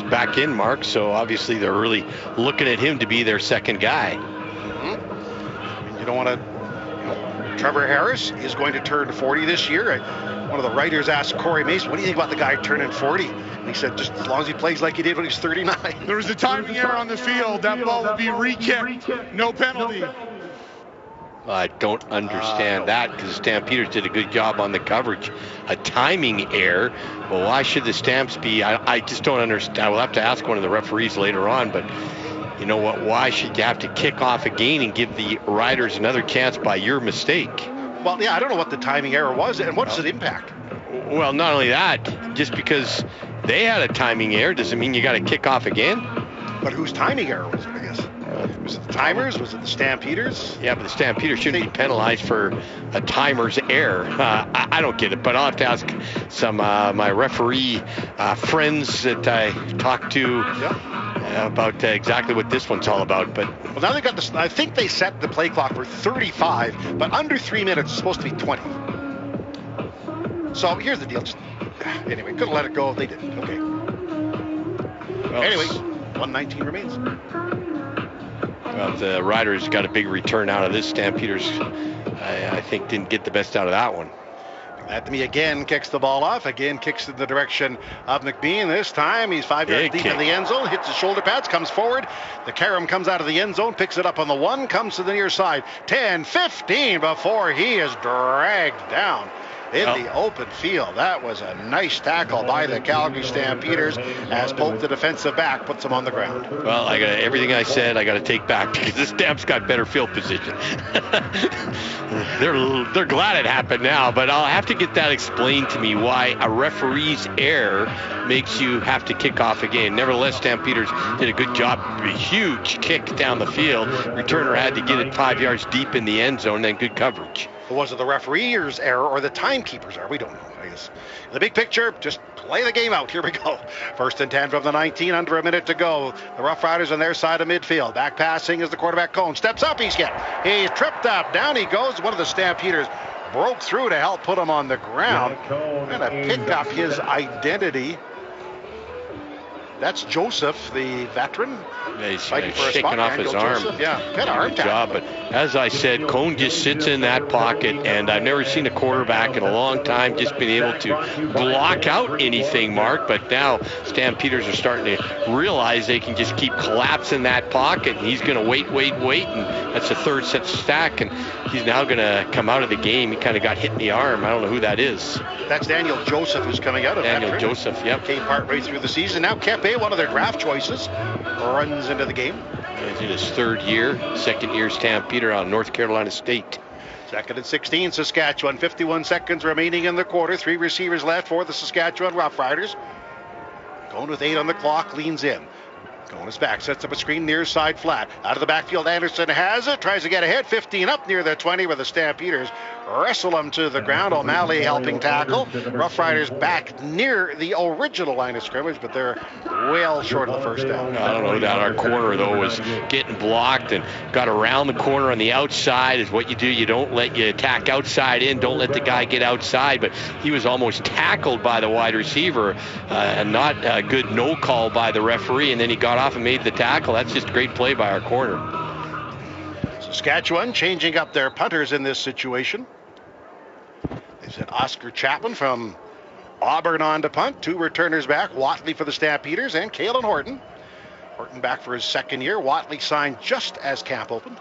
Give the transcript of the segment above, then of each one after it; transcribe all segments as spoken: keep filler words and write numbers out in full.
back in, Mark. So obviously they're really looking at him to be their second guy. Mm-hmm. You don't want to. You know, Trevor Harris is going to turn forty this year. I, one of the writers asked Corey Mason, "What do you think about the guy turning forty?" And he said, "Just as long as he plays like he did when he was thirty-nine." There was a timing error on the field. That ball will be re-kicked. No penalty. I don't understand uh, that because the Stampeders did a good job on the coverage. A timing error. Well, why should the Stamps be? I, I just don't understand. I will have to ask one of the referees later on, but you know what? Why should you have to kick off again and give the Riders another chance by your mistake? Well, yeah, I don't know what the timing error was, and what's the impact? Well, not only that, just because they had a timing error doesn't mean you got to kick off again. But whose timing error was it, I guess? Was it the timers? Was it the Stampeders? Yeah, but the Stampeders shouldn't be penalized for a timer's error. Uh, I, I don't get it, but I'll have to ask some uh, my referee uh, friends that I talked to yeah. uh, about uh, exactly what this one's all about. But well, now they got this. I think they set the play clock for thirty-five, but under three minutes it's supposed to be twenty. So here's the deal. Just, anyway, couldn't let it go. They didn't. Okay. Well, anyway, one nineteen remains. Well, the Riders got a big return out of this. Stampeders, I, I think, didn't get the best out of that one. Anthony again kicks the ball off. Again kicks in the direction of McBean. This time he's five yards deep in the end zone. Hits his shoulder pads. Comes forward. The carom comes out of the end zone. Picks it up on the one. Comes to the near side. ten, fifteen before he is dragged down in well, the open field. That was a nice tackle by the Calgary Stampeders as Pope, the defensive back, puts him on the ground. Well, I got everything I said I got to take back because the Stamps got better field position. they're they're glad it happened now, but I'll have to get that explained to me why a referee's error makes you have to kick off again. Nevertheless, Stampeders did a good job. A huge kick down the field. Returner had to get it five yards deep in the end zone, and good coverage. Was it the referee's error or the timekeeper's error? We don't know. I guess. The big picture, just play the game out. Here we go. First and ten from the nineteen, under a minute to go. The Rough Riders on their side of midfield. Back passing as the quarterback Cone steps up. He's hit. He's tripped up. Down he goes. One of the Stampeders broke through to help put him on the ground. And to pick up his identity. That's Joseph, the veteran. Yeah, he's uh, shaking off his arm. Joseph, yeah, good arm job. But as I said, Cone just sits in that pocket, and I've never seen a quarterback in a long time just been able to block out anything, Mark. But now Stampeders are starting to realize they can just keep collapsing that pocket, and he's going to wait, wait, wait, and that's the third set stack, and he's now going to come out of the game. He kind of got hit in the arm. I don't know who that is. That's Daniel Joseph who's coming out of that. Daniel Joseph, yep. Came partway through the season. Now Kepe, one of their draft choices, runs into the game. He's in his third year, second year Stampeder on North Carolina State. Second and sixteen, Saskatchewan. fifty-one seconds remaining in the quarter. Three receivers left for the Saskatchewan Roughriders. Going with eight on the clock, leans in. Going his back, sets up a screen near side flat. Out of the backfield, Anderson has it. Tries to get ahead. fifteen up near the twenty where the Stampeders wrestle him to the ground. O'Malley helping tackle. Rough Riders back near the original line of scrimmage, but they're well short of the first down. I don't know that our corner, though, was getting blocked and got around the corner on the outside is what you do. You don't let you attack outside in. Don't let the guy get outside, but he was almost tackled by the wide receiver. Uh, and not a good no call by the referee, and then he got off and made the tackle. That's just a great play by our corner. Saskatchewan changing up their punters in this situation. They said Oscar Chapman from Auburn on to punt. Two returners back. Watley for the Stampeders and Kalen Horton. Horton back for his second year. Watley signed just as camp opened.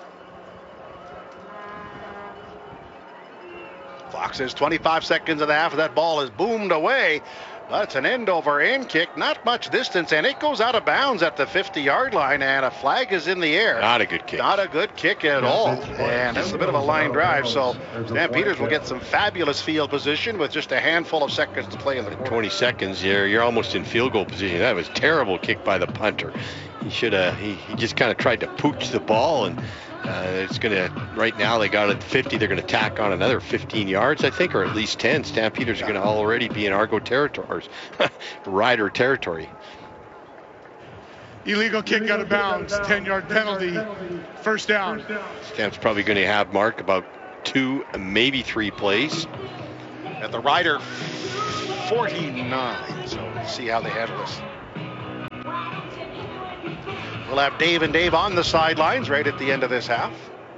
Clock says twenty-five seconds and a half. That ball is boomed away. But it's an end-over-end kick, not much distance, and it goes out of bounds at the fifty-yard line, and a flag is in the air. Not a good kick. Not a good kick at all, and it's a bit of a line drive, so Stampeders will get some fabulous field position with just a handful of seconds to play in the quarter. twenty seconds, you're, you're almost in field goal position. That was a terrible kick by the punter. He should have, he, he just kind of tried to pooch the ball, and Uh, it's going to, right now they got it at fifty. They're going to tack on another fifteen yards, I think, or at least ten. Stampeders are going to already be in Argo territory, Rider territory. Illegal kick out of bounds, ten-yard penalty, first down. Stamps probably going to have, Mark, about two, maybe three plays. At the Rider forty-nine, so let's see how they handle this. We'll have Dave and Dave on the sidelines right at the end of this half.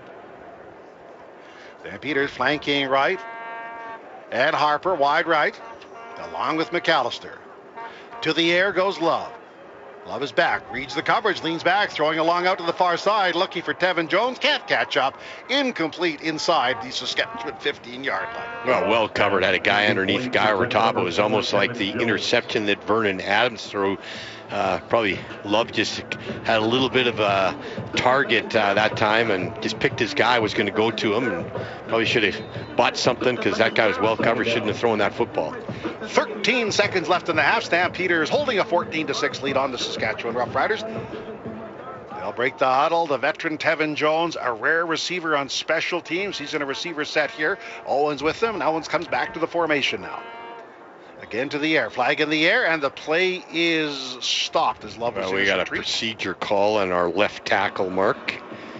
Stampeders flanking right. Ed Harper wide right, along with McAllister. To the air goes Love. Love is back, reads the coverage, leans back, throwing along out to the far side, looking for Tevin Jones, can't catch up, incomplete inside the Saskatchewan fifteen-yard line. Well, well covered, had a guy underneath, a guy over top. It was almost like the interception that Vernon Adams threw. Uh, probably Love just had a little bit of a target uh, that time and just picked his guy, was going to go to him, and probably should have bought something because that guy was well covered, shouldn't have thrown that football. thirteen seconds left in the half. Stampeders holding a fourteen to six lead on the Saskatchewan Roughriders. They'll break the huddle. The veteran Tevin Jones, a rare receiver on special teams. He's in a receiver set here. Owens with him. And Owens comes back to the formation now. Again to the air. Flag in the air, and the play is stopped as Love well, we got retreat. A procedure call on our left tackle, Mark.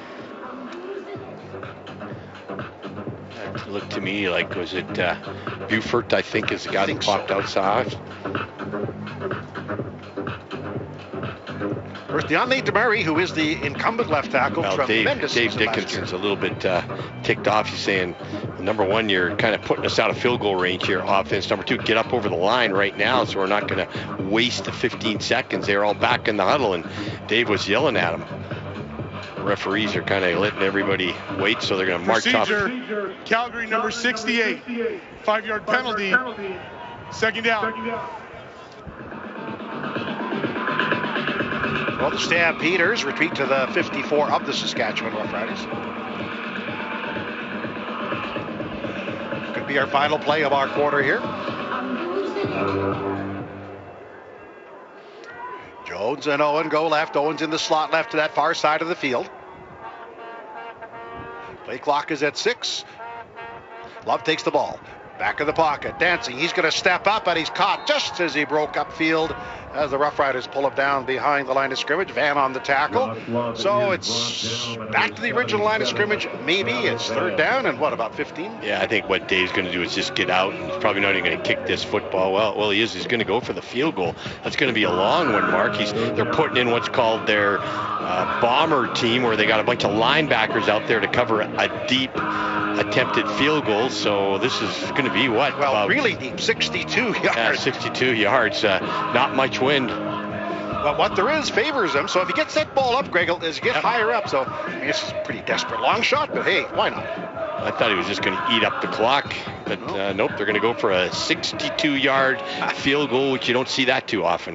That looked to me like, was it uh, Buford, I think, is the guy that popped so. outside. First, Deontay DeMurray, who is the incumbent left tackle. Well, Dave, Dave Dickinson's a little bit uh, ticked off. He's saying, number one, you're kind of putting us out of field goal range here, offense. Number two, get up over the line right now, so we're not going to waste the fifteen seconds. They're all back in the huddle, and Dave was yelling at him. The referees are kind of letting everybody wait, so they're going to march off. Procedure, Calgary number sixty-eight. Five-yard penalty. Second down. Well, the Stampeders retreat to the fifty-four of the Saskatchewan Roughriders. Could be our final play of our quarter here. Jones and Owen go left. Owen's in the slot left to that far side of the field. Play clock is at six. Love takes the ball. Back in the pocket, dancing. He's going to step up, and he's caught just as he broke upfield as the Rough Riders pull him down behind the line of scrimmage. Van on the tackle. So it's back to the original line of scrimmage. Maybe it's third down and what, about fifteen? Yeah, I think what Dave's going to do is just get out, and he's probably not even going to kick this football. Well, well, he is. He's going to go for the field goal. That's going to be a long one, Mark. He's, they're putting in what's called their uh, bomber team, where they got a bunch of linebackers out there to cover a deep attempted field goal. So this is going to be what? Well, about, really deep, sixty-two yards. Yeah, sixty-two yards. Uh, not much wind. But what there is favors him. So if he gets that ball up, Greg, as you get yep. higher up. So I mean, this is a pretty desperate long shot, but hey, why not? I thought he was just going to eat up the clock, but nope, uh, nope they're going to go for a sixty-two yard field goal, which you don't see that too often.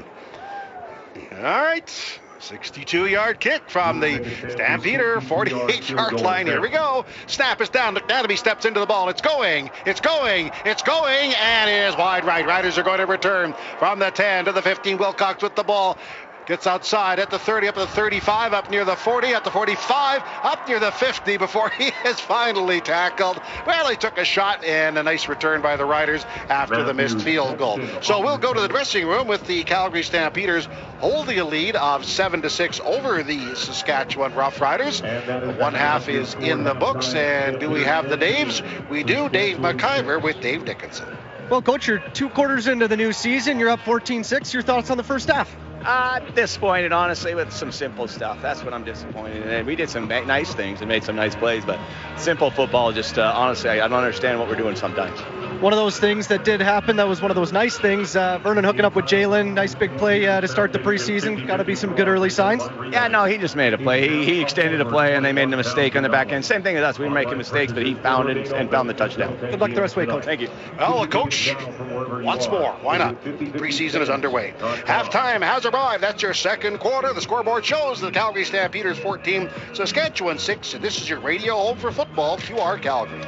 All right. sixty-two yard kick from the Stampeder forty-eight yard line. Here we go. Snap is down. McNadamy steps into the ball. It's going. It's going. It's going. And it is wide right. Riders are going to return from the ten to the fifteen. Wilcox with the ball. Gets outside at the thirty, up to the thirty-five, up near the forty, at the forty-five, up near the fifty before he is finally tackled. Well, he took a shot and a nice return by the Riders after the missed field goal. So we'll go to the dressing room with the Calgary Stampeders holding a lead of seven to six over the Saskatchewan Roughriders. One half is in the books, and do we have the Daves? We do. Dave McIver with Dave Dickinson. Well, Coach, you're two quarters into the new season. You're up fourteen six. Your thoughts on the first half? Uh, disappointed, honestly, with some simple stuff. That's what I'm disappointed in. And we did some nice things and made some nice plays, but simple football, just uh, honestly, I, I don't understand what we're doing sometimes. One of those things that did happen, that was one of those nice things. Uh, Vernon hooking up with Jalen, nice big play uh, to start the preseason. Got to be some good early signs. Yeah, no, he just made a play. He, he extended a play, and they made a mistake on the back end. Same thing as us. We were making mistakes, but he found it and found the touchdown. Good luck the rest of the way, Coach. Thank you. Well, Coach, once more, why not? Preseason is underway. Halftime has arrived. That's your second quarter. The scoreboard shows the Calgary Stampeders fourteen, Saskatchewan six. And this is your radio home for football, Q R Calgary.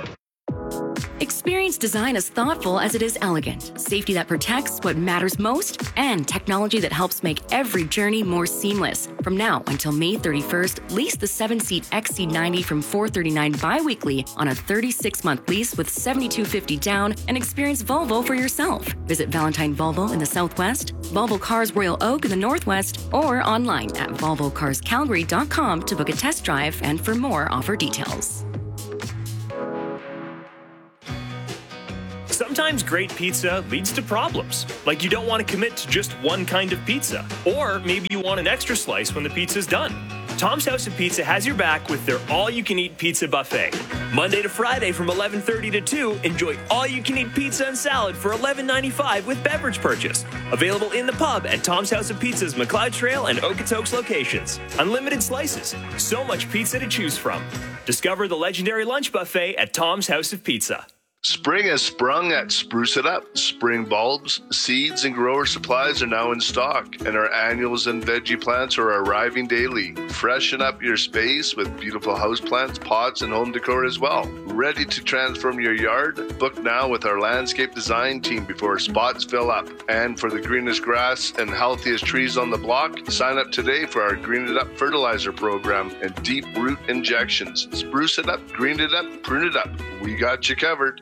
Experience design as thoughtful as it is elegant, safety that protects what matters most, and technology that helps make every journey more seamless. From now until May thirty-first, lease the seven-seat X C ninety from four thirty-nine bi-weekly on a thirty-six month lease with seventy-two fifty down and experience Volvo for yourself. Visit Valentine Volvo in the Southwest, Volvo Cars Royal Oak in the Northwest, or online at volvo cars calgary dot com to book a test drive and for more offer details. Sometimes great pizza leads to problems, like you don't want to commit to just one kind of pizza, or maybe you want an extra slice when the pizza's done. Tom's House of Pizza has your back with their all-you-can-eat pizza buffet. Monday to Friday from eleven thirty to two, enjoy all-you-can-eat pizza and salad for eleven ninety-five with beverage purchase. Available in the pub at Tom's House of Pizza's McLeod Trail and Okotoks locations. Unlimited slices, so much pizza to choose from. Discover the legendary lunch buffet at Tom's House of Pizza. Spring has sprung at Spruce It Up. Spring bulbs, seeds, and grower supplies are now in stock, and our annuals and veggie plants are arriving daily. Freshen up your space with beautiful houseplants, pots, and home decor as well. Ready to transform your yard? Book now with our landscape design team before spots fill up. And for the greenest grass and healthiest trees on the block, sign up today for our Green It Up fertilizer program and deep root injections. Spruce it up, green it up, prune it up. We got you covered.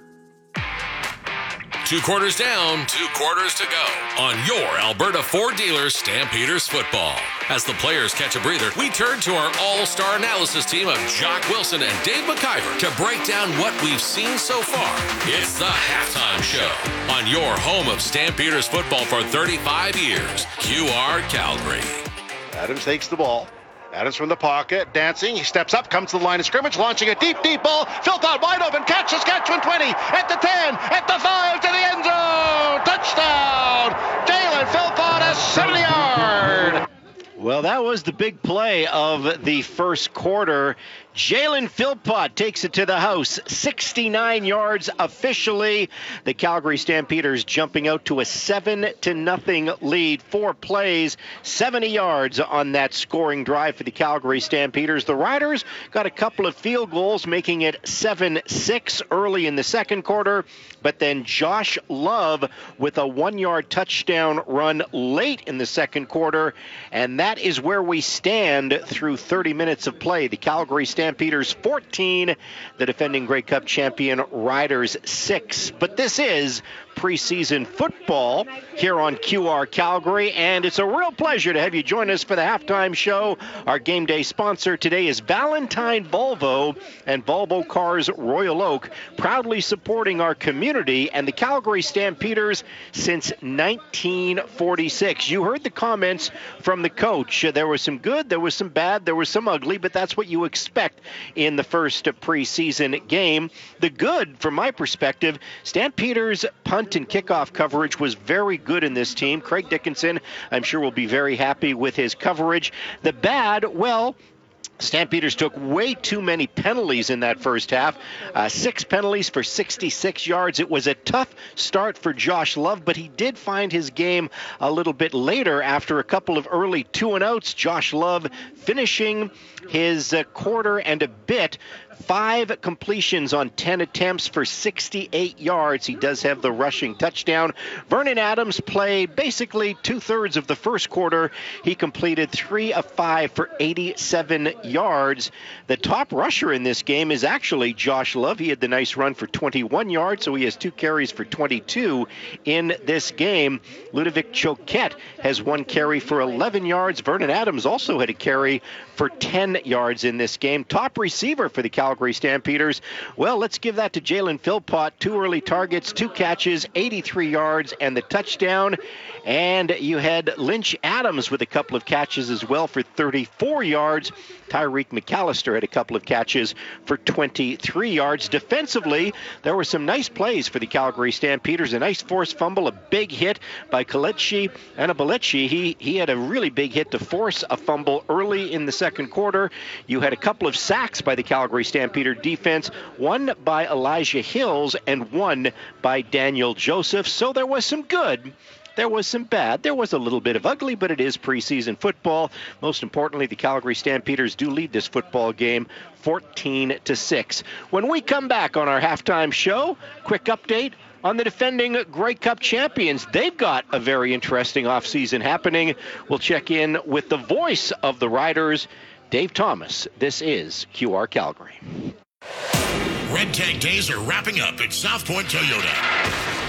Two quarters down, two quarters to go on your Alberta Ford dealer Stampeders football. As the players catch a breather, we turn to our all-star analysis team of Jock Wilson and Dave McIver to break down what we've seen so far. It's the Halftime Show on your home of Stampeders football for thirty-five years, Q R Calgary. Adams takes the ball. Adams from the pocket, dancing. He steps up, comes to the line of scrimmage, launching a deep, deep ball. Philpott wide open, catch Saskatchewan twenty, at the ten, at the five, to the end zone. Touchdown! Jalen Philpott, a seventy-yard. Well, that was the big play of the first quarter. Jalen Philpott takes it to the house, sixty-nine yards officially. The Calgary Stampeders jumping out to a seven to nothing lead. Four plays, seventy yards on that scoring drive for the Calgary Stampeders. The Riders got a couple of field goals, making it seven six early in the second quarter. But then Josh Love with a one-yard touchdown run late in the second quarter. And that is where we stand through thirty minutes of play. The Calgary Stampeders Stampeders fourteen, the defending Grey Cup champion Riders six. But this is preseason football here on Q R Calgary, and it's a real pleasure to have you join us for the halftime show. Our game day sponsor today is Valentine Volvo and Volvo Cars Royal Oak, proudly supporting our community and the Calgary Stampeders since nineteen forty-six. You heard the comments from the coach. There was some good, there was some bad, there was some ugly, but that's what you expect in the first preseason game. The good, from my perspective, Stampeders punt and kickoff coverage was very good in this team. Craig Dickinson, I'm sure, will be very happy with his coverage. The bad, well, Stampeders took way too many penalties in that first half. Uh, six penalties for sixty-six yards. It was a tough start for Josh Love, but he did find his game a little bit later after a couple of early two and outs. Josh Love finishing his uh, quarter and a bit. Five completions on ten attempts for sixty-eight yards. He does have the rushing touchdown. Vernon Adams played basically two-thirds of the first quarter. He completed three of five for eighty-seven yards. The top rusher in this game is actually Josh Love. He had the nice run for twenty-one yards, so he has two carries for twenty-two in this game. Ludovic Choquette has one carry for eleven yards. Vernon Adams also had a carry for ten yards in this game. Top receiver for the Calgary Stampeders. Well, let's give that to Jalen Philpott. Two early targets, two catches, eighty-three yards, and the touchdown. And you had Lynch Adams with a couple of catches as well for thirty-four yards. Tyreek McAllister had a couple of catches for twenty-three yards. Defensively, there were some nice plays for the Calgary Stampeders. A nice forced fumble, a big hit by Kalechi Anabalechi. He, he had a really big hit to force a fumble early in the second quarter. You had a couple of sacks by the Calgary Stampeder defense, one by Elijah Hills and one by Daniel Joseph. So there was some good. There was some bad. There was a little bit of ugly, but it is preseason football. Most importantly, the Calgary Stampeders do lead this football game fourteen to six. When we come back on our halftime show, quick update on the defending Grey Cup champions. They've got a very interesting offseason happening. We'll check in with the voice of the Riders, Dave Thomas. This is Q R Calgary. Red Tag Days are wrapping up at South Point Toyota.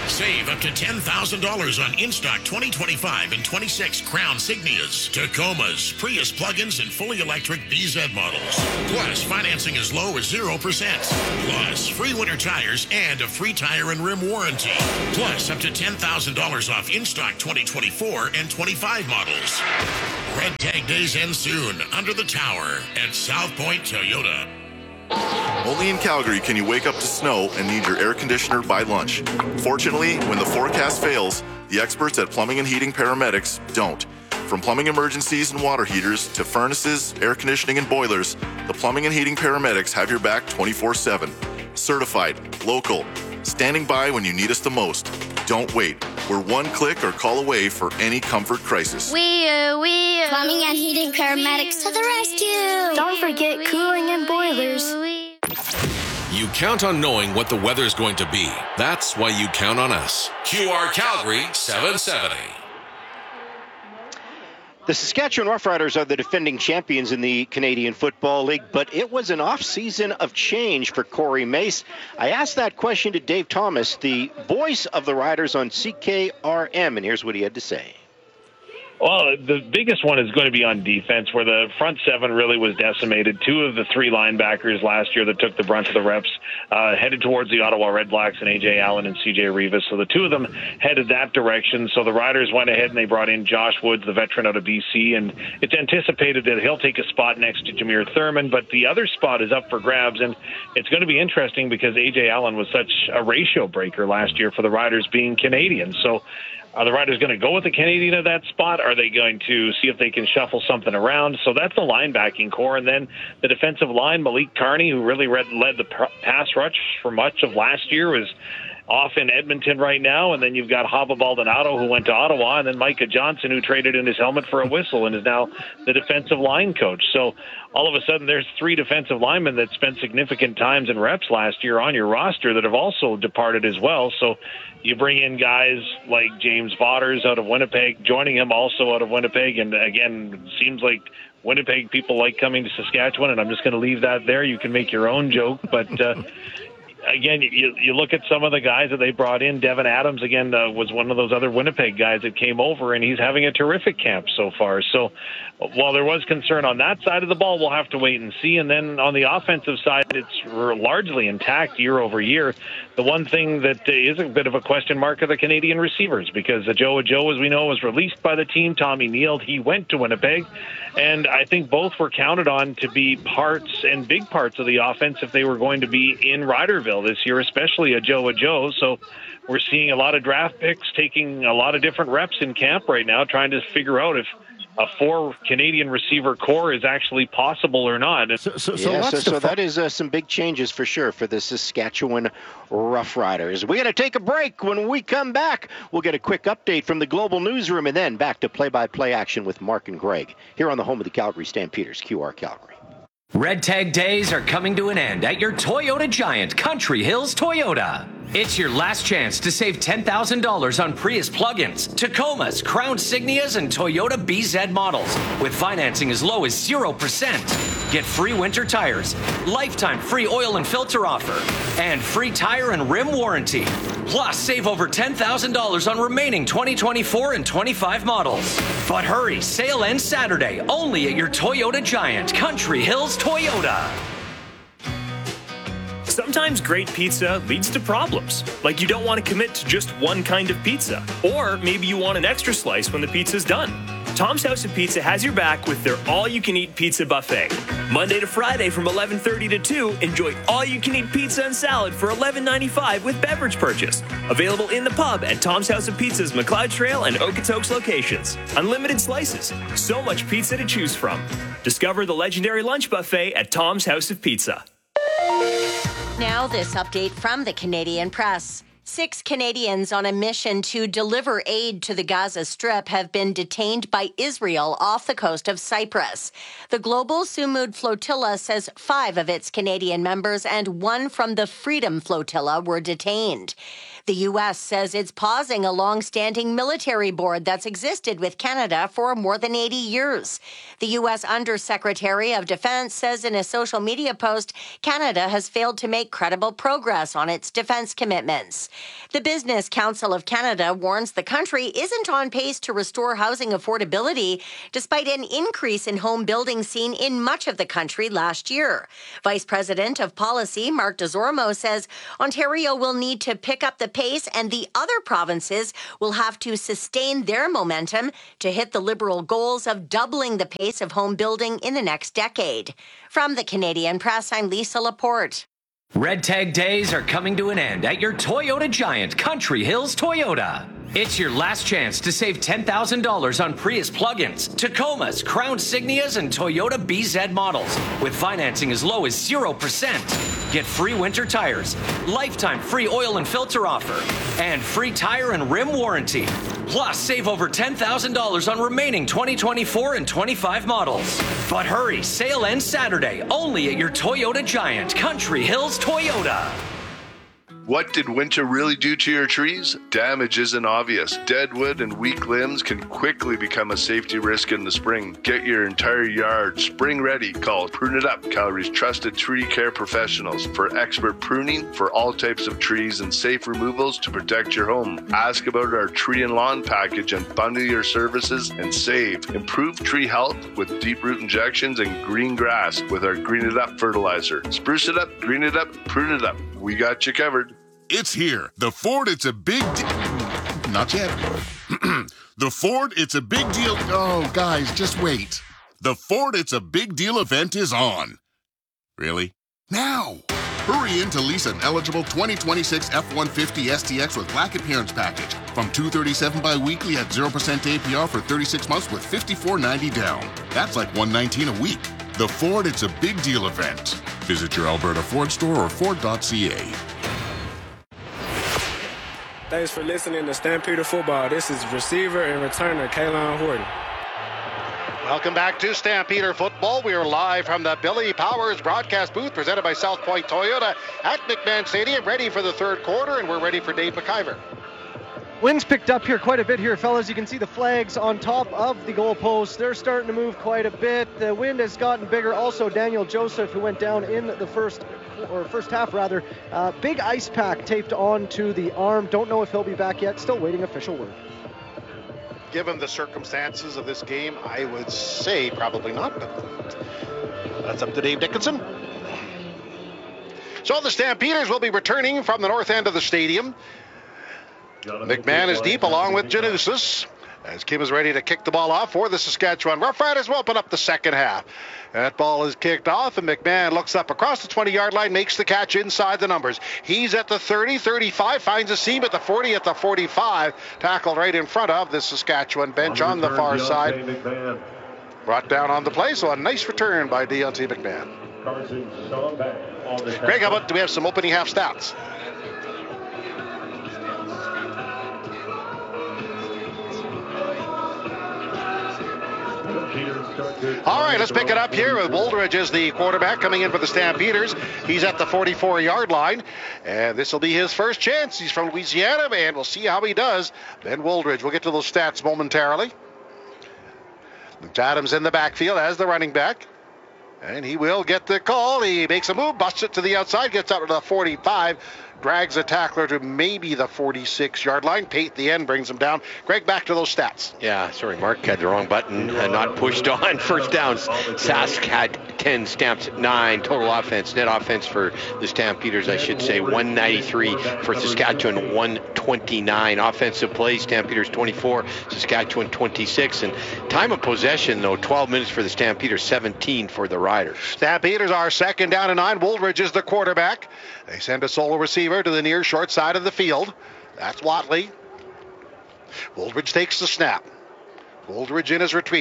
Save up to ten thousand dollars on in-stock twenty twenty-five and twenty-six Crown Signias, Tacomas, Prius plug-ins, and fully electric B Z models. Plus, financing as low as zero percent. Plus, free winter tires and a free tire and rim warranty. Plus, up to ten thousand dollars off in-stock twenty twenty-four and twenty-five models. Red Tag Days end soon under the tower at South Point Toyota. Only in Calgary can you wake up to snow and need your air conditioner by lunch. Fortunately, when the forecast fails, the experts at Plumbing and Heating Paramedics don't. From plumbing emergencies and water heaters to furnaces, air conditioning, and boilers, the Plumbing and Heating Paramedics have your back twenty-four seven. Certified, local, standing by when you need us the most. Don't wait. We're one click or call away for any comfort crisis. We, uh, we, uh, Plumbing and Heating Paramedics to the rescue. Don't forget cooling and boilers. You count on knowing what the weather's going to be. That's why you count on us. Q R Calgary seven seventy. The Saskatchewan Roughriders are the defending champions in the Canadian Football League, but it was an off-season of change for Corey Mace. I asked that question to Dave Thomas, the voice of the Riders on C K R M, and here's what he had to say. Well, the biggest one is going to be on defense, where the front seven really was decimated. Two of the three linebackers last year that took the brunt of the reps uh, headed towards the Ottawa Redblacks and A J Allen and C J Rivas. So the two of them headed that direction. So the Riders went ahead and they brought in Josh Woods, the veteran out of B C, and it's anticipated that he'll take a spot next to Jameer Thurman, but the other spot is up for grabs, and it's going to be interesting because A J Allen was such a ratio breaker last year for the Riders being Canadian. So are the Riders going to go with the Canadian at that spot? Are they going to see if they can shuffle something around? So that's the linebacking core. And then the defensive line, Malik Carney, who really read, led the pass rush for much of last year, was off in Edmonton right now. And then you've got Haba Baldonado, who went to Ottawa, and then Micah Johnson, who traded in his helmet for a whistle and is now the defensive line coach. So all of a sudden there's three defensive linemen that spent significant times and reps last year on your roster that have also departed as well. So you bring in guys like James Vaughters out of Winnipeg, joining him also out of Winnipeg. And again, it seems like Winnipeg people like coming to Saskatchewan, and I'm just going to leave that there. You can make your own joke, but uh, again, you, you look at some of the guys that they brought in. Devin Adams, again, uh, was one of those other Winnipeg guys that came over, and he's having a terrific camp so far. So while there was concern on that side of the ball, we'll have to wait and see. And then on the offensive side, it's largely intact year over year. The one thing that is a bit of a question mark are the Canadian receivers, because Joe Joe, as we know, was released by the team. Tommy Neal, he went to Winnipeg, and I think both were counted on to be parts and big parts of the offense if they were going to be in Riderville this year, especially a Joe Joe. So we're seeing a lot of draft picks taking a lot of different reps in camp right now, trying to figure out if a four Canadian receiver core is actually possible or not. So, so, so, yeah, so, so that is uh, some big changes for sure for the Saskatchewan Roughriders. We got to take a break. When we come back, we'll get a quick update from the Global Newsroom, and then back to play-by-play action with Mark and Greg here on the home of the Calgary Stampeders, Q R Calgary. Red Tag Days are coming to an end at your Toyota Giant, Country Hills Toyota. It's your last chance to save ten thousand dollars on Prius plug-ins, Tacomas, Crown Signias, and Toyota B Z models with financing as low as zero percent. Get free winter tires, lifetime free oil and filter offer, and free tire and rim warranty. Plus, save over ten thousand dollars on remaining twenty twenty-four and twenty-five models. But hurry, sale ends Saturday, only at your Toyota Giant, Country Hills Toyota. Sometimes great pizza leads to problems, like you don't want to commit to just one kind of pizza, or maybe you want an extra slice when the pizza's done. Tom's House of Pizza has your back with their all-you-can-eat pizza buffet. Monday to Friday from eleven thirty to two, enjoy all-you-can-eat pizza and salad for eleven ninety-five with beverage purchase. Available in the pub at Tom's House of Pizza's McLeod Trail and Okotoks locations. Unlimited slices, so much pizza to choose from. Discover the legendary lunch buffet at Tom's House of Pizza. Now this update from the Canadian Press. Six Canadians on a mission to deliver aid to the Gaza Strip have been detained by Israel off the coast of Cyprus. The Global Sumud Flotilla says five of its Canadian members and one from the Freedom Flotilla were detained. The U S says it's pausing a long-standing military board that's existed with Canada for more than eighty years. The U S Undersecretary of Defense says in a social media post, Canada has failed to make credible progress on its defense commitments. The Business Council of Canada warns the country isn't on pace to restore housing affordability, despite an increase in home building seen in much of the country last year. Vice President of Policy Mark Desormeaux says Ontario will need to pick up the pace and the other provinces will have to sustain their momentum to hit the Liberal goals of doubling the pace of home building in the next decade. From the Canadian Press, I'm Lisa Laporte. Red Tag Days are coming to an end at your Toyota Giant, Country Hills Toyota. It's your last chance to save ten thousand dollars on Prius plug-ins, Tacomas, Crown Signias, and Toyota B Z models with financing as low as zero percent. Get free winter tires, lifetime free oil and filter offer, and free tire and rim warranty. Plus, save over ten thousand dollars on remaining twenty twenty-four and twenty-five models. But hurry, sale ends Saturday, only at your Toyota Giant, Country Hills Toyota. What did winter really do to your trees? Damage isn't obvious. Dead wood and weak limbs can quickly become a safety risk in the spring. Get your entire yard spring ready. Call Prune It Up, Calgary's trusted tree care professionals, for expert pruning for all types of trees and safe removals to protect your home. Ask about our tree and lawn package and bundle your services and save. Improve tree health with deep root injections and green grass with our Green It Up fertilizer. Spruce it up, green it up, prune it up. We got you covered. It's here. The Ford, it's a big deal. Not yet. The Ford, it's a big deal. Oh, guys, just wait. The Ford, it's a big deal event is on. Really? Now. Hurry in to lease an eligible twenty twenty-six F one fifty S T X with Black Appearance Package from two hundred thirty-seven dollars bi-weekly at zero percent A P R for thirty-six months with fifty-four ninety down. That's like one hundred nineteen a week. The Ford, it's a big deal event. Visit your Alberta Ford store or Ford dot C A. Thanks for listening to Stampeder Football. This is receiver and returner Kaylon Horton. Welcome back to Stampeder Football. We are live from the Billy Powers broadcast booth presented by South Point Toyota at McMahon Stadium, ready for the third quarter, and we're ready for Dave McIver. Wind's picked up here quite a bit here, fellas. You can see the flags on top of the goalposts. They're starting to move quite a bit. The wind has gotten bigger. Also, Daniel Joseph, who went down in the first or first half rather, uh, big ice pack taped onto the arm. Don't know if he'll be back yet. Still waiting official word. Given the circumstances of this game, I would say probably not, but that's up to Dave Dickinson. So the Stampeders will be returning from the north end of the stadium. McMahon is deep along with Janusis, as Kim is ready to kick the ball off for the Saskatchewan Roughriders. Will open up the second half. That ball is kicked off, and McMahon looks up across the twenty-yard line, makes the catch inside the numbers. He's at the thirty, thirty-five, finds a seam at the forty, at the forty-five. Tackled right in front of the Saskatchewan bench on the far side. Brought down on the play, so a nice return by Deontay McMahon. Greg, how about, do we have some opening half stats? All right, let's pick it up here with Woldridge as the quarterback coming in for the Stampeders. He's at the forty-four-yard line, and this will be his first chance. He's from Louisiana, and we'll see how he does. Ben Woldridge, we'll get to those stats momentarily. Luke Adams in the backfield as the running back, and he will get the call. He makes a move, busts it to the outside, gets out to the forty-five, drags a tackler to maybe the forty-six-yard line. Pate, the end, brings him down. Greg, back to those stats. Yeah, sorry, Mark had the wrong button, uh, not pushed on. First downs, Sask had ten, Stamps nine. Total offense, net offense for the Stampeders, I should say, one ninety-three. For Saskatchewan, one twenty-nine. Offensive plays, Stampeders twenty-four, Saskatchewan twenty-six. And time of possession, though, twelve minutes for the Stampeders, seventeen for the Riders. Stampeders are second down and nine. Woldridge is the quarterback. They send a solo receiver to the near short side of the field. That's Watley. Woldridge takes the snap. Woldridge in his retreat.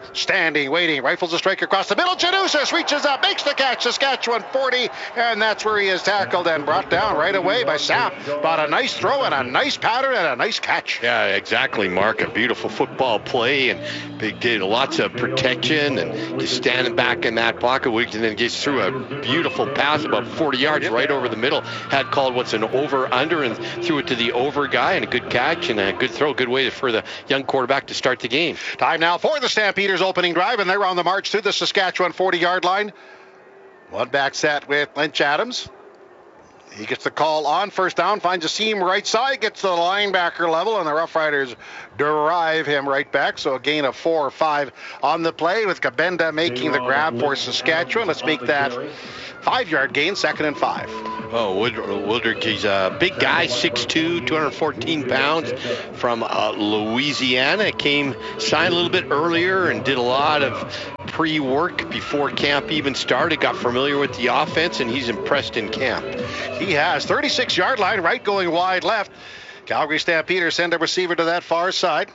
standing, waiting, rifles a strike across the middle. Janusas reaches up, makes the catch. Saskatchewan forty, and that's where he is tackled and brought down right away by Sapp. But a nice throw and a nice pattern and a nice catch. Yeah, exactly, Mark. A beautiful football play, and they did lots of protection and just standing back in that pocket, and then gets through a beautiful pass about forty yards right over the middle. Had called what's an over-under and threw it to the over guy, and a good catch and a good throw. Good way for the young quarterback to start the game. Time now for the Stampeders opening drive, and they're on the march to the Saskatchewan forty-yard line. One back set with Lynch Adams. He gets the call on first down, finds a seam right side, gets to the linebacker level, and the Rough Riders drive him right back. So a gain of four or five on the play, with Kabenda making the grab for Saskatchewan. Let's make that five-yard gain, second and five. Oh, Woodard, he's a big guy, six two, two hundred fourteen pounds, from uh, Louisiana. Came, signed a little bit earlier and did a lot of pre-work before camp even started, got familiar with the offense, and he's impressed in camp. He has thirty-six-yard line, right going wide left. Calgary Stampeders send a receiver to that far side.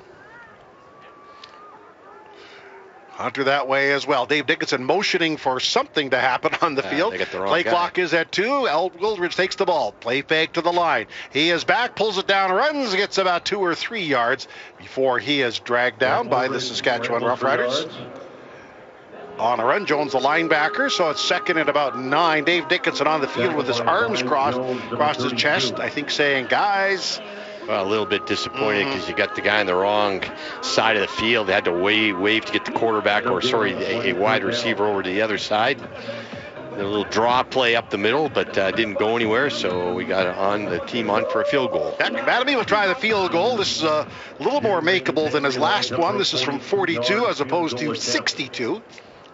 Hunter that way as well. Dave Dickinson motioning for something to happen on the uh, field. The Play guy. clock is at two. El Wildridge takes the ball. Play fake to the line. He is back, pulls it down, runs, gets about two or three yards before he is dragged down by the Saskatchewan Roughriders. On a run, Jones the linebacker, so it's second and about nine. Dave Dickinson on the field with his arms crossed across his chest, I think saying, guys... Well, a little bit disappointed because you got the guy on the wrong side of the field. They had to wave, wave to get the quarterback, or sorry, a, a wide receiver over to the other side. A little draw play up the middle, but uh, didn't go anywhere, so we got on the team on for a field goal. McMadamy will try the field goal. This is a little more makeable than his last one. This is from forty-two as opposed to sixty-two.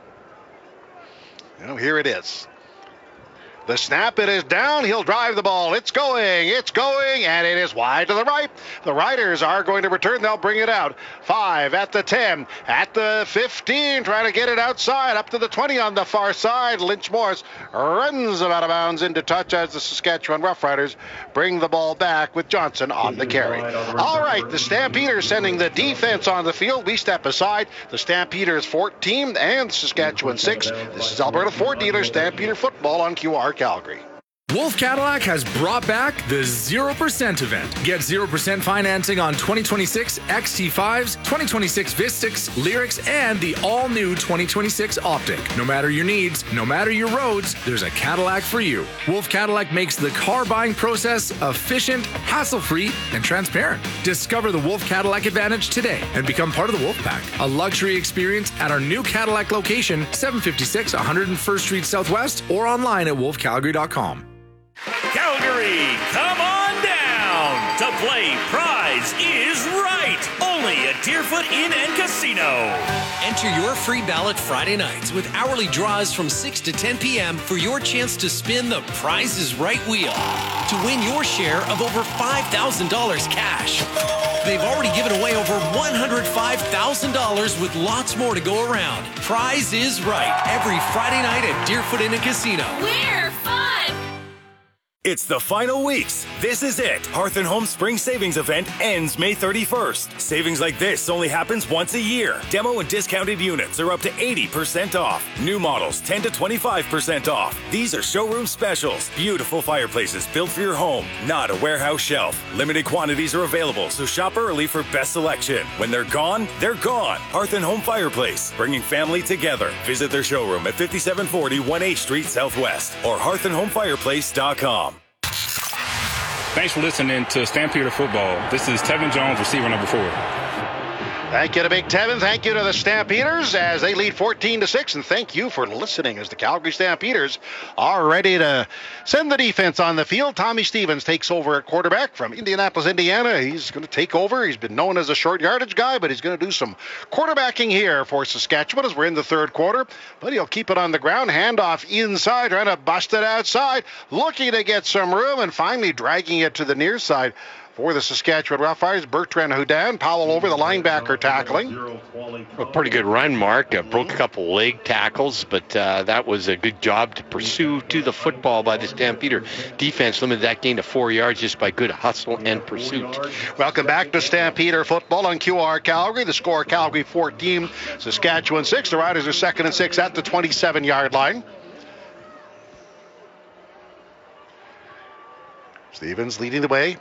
Well, here it is. The snap, it is down. He'll drive the ball. It's going. It's going. And it is wide to the right. The Riders are going to return. They'll bring it out. Five at the ten. At the fifteen. Trying to get it outside. Up to the twenty on the far side. Lynch Morris runs out of bounds into touch as the Saskatchewan Roughriders bring the ball back with Johnson on the carry. All right. The Stampeders sending the defense on the field. We step aside. The Stampeders fourteen and Saskatchewan six. This is Alberta Ford Dealer Stampeder Football on Q R Calgary. Wolf Cadillac has brought back the zero percent event. Get zero percent financing on twenty twenty-six X T fives, twenty twenty-six Vistix, Lyrics, and the all-new twenty twenty-six Optic. No matter your needs, no matter your roads, there's a Cadillac for you. Wolf Cadillac makes the car buying process efficient, hassle-free, and transparent. Discover the Wolf Cadillac Advantage today and become part of the Wolf Pack, a luxury experience at our new Cadillac location, seven fifty-six one hundred first Street Southwest, or online at wolf calgary dot com. Calgary, come on down to play Prize is Right, only at Deerfoot Inn and Casino. Enter your free ballot Friday nights with hourly draws from six to ten p.m. for your chance to spin the Prize is Right wheel to win your share of over five thousand dollars cash. They've already given away over one hundred five thousand dollars with lots more to go around. Prize is Right, every Friday night at Deerfoot Inn and Casino. We're fun! It's the final weeks. This is it. Hearth and Home Spring Savings Event ends May thirty-first. Savings like this only happens once a year. Demo and discounted units are up to eighty percent off. New models ten to twenty-five percent off. These are showroom specials. Beautiful fireplaces built for your home, not a warehouse shelf. Limited quantities are available, so shop early for best selection. When they're gone, they're gone. Hearth and Home Fireplace, bringing family together. Visit their showroom at fifty-seven forty one H Street Southwest or hearth and home fireplace dot com. Thanks for listening to Stampeder Football. This is Tevin Jones, receiver number four. Thank you to Big Tevin. Thank you to the Stampeders as they lead fourteen to six. And thank you for listening as the Calgary Stampeders are ready to send the defense on the field. Tommy Stevens takes over at quarterback from Indianapolis, Indiana. He's going to take over. He's been known as a short yardage guy, but he's going to do some quarterbacking here for Saskatchewan as we're in the third quarter. But he'll keep it on the ground. Handoff inside, trying to bust it outside. Looking to get some room and finally dragging it to the near side For the Saskatchewan Roughriders, Bertrand Houdan, Powell over, the linebacker tackling. A pretty good run, Mark. Uh, broke a couple leg tackles, but uh, that was a good job to pursue to the football by the Stampeder defense. Limited that gain to four yards just by good hustle and pursuit. Welcome back to Stampeder Football on Q R Calgary. The score, Calgary fourteen, Saskatchewan six. The Riders are second and six at the twenty-seven-yard line. Stevens leading the way.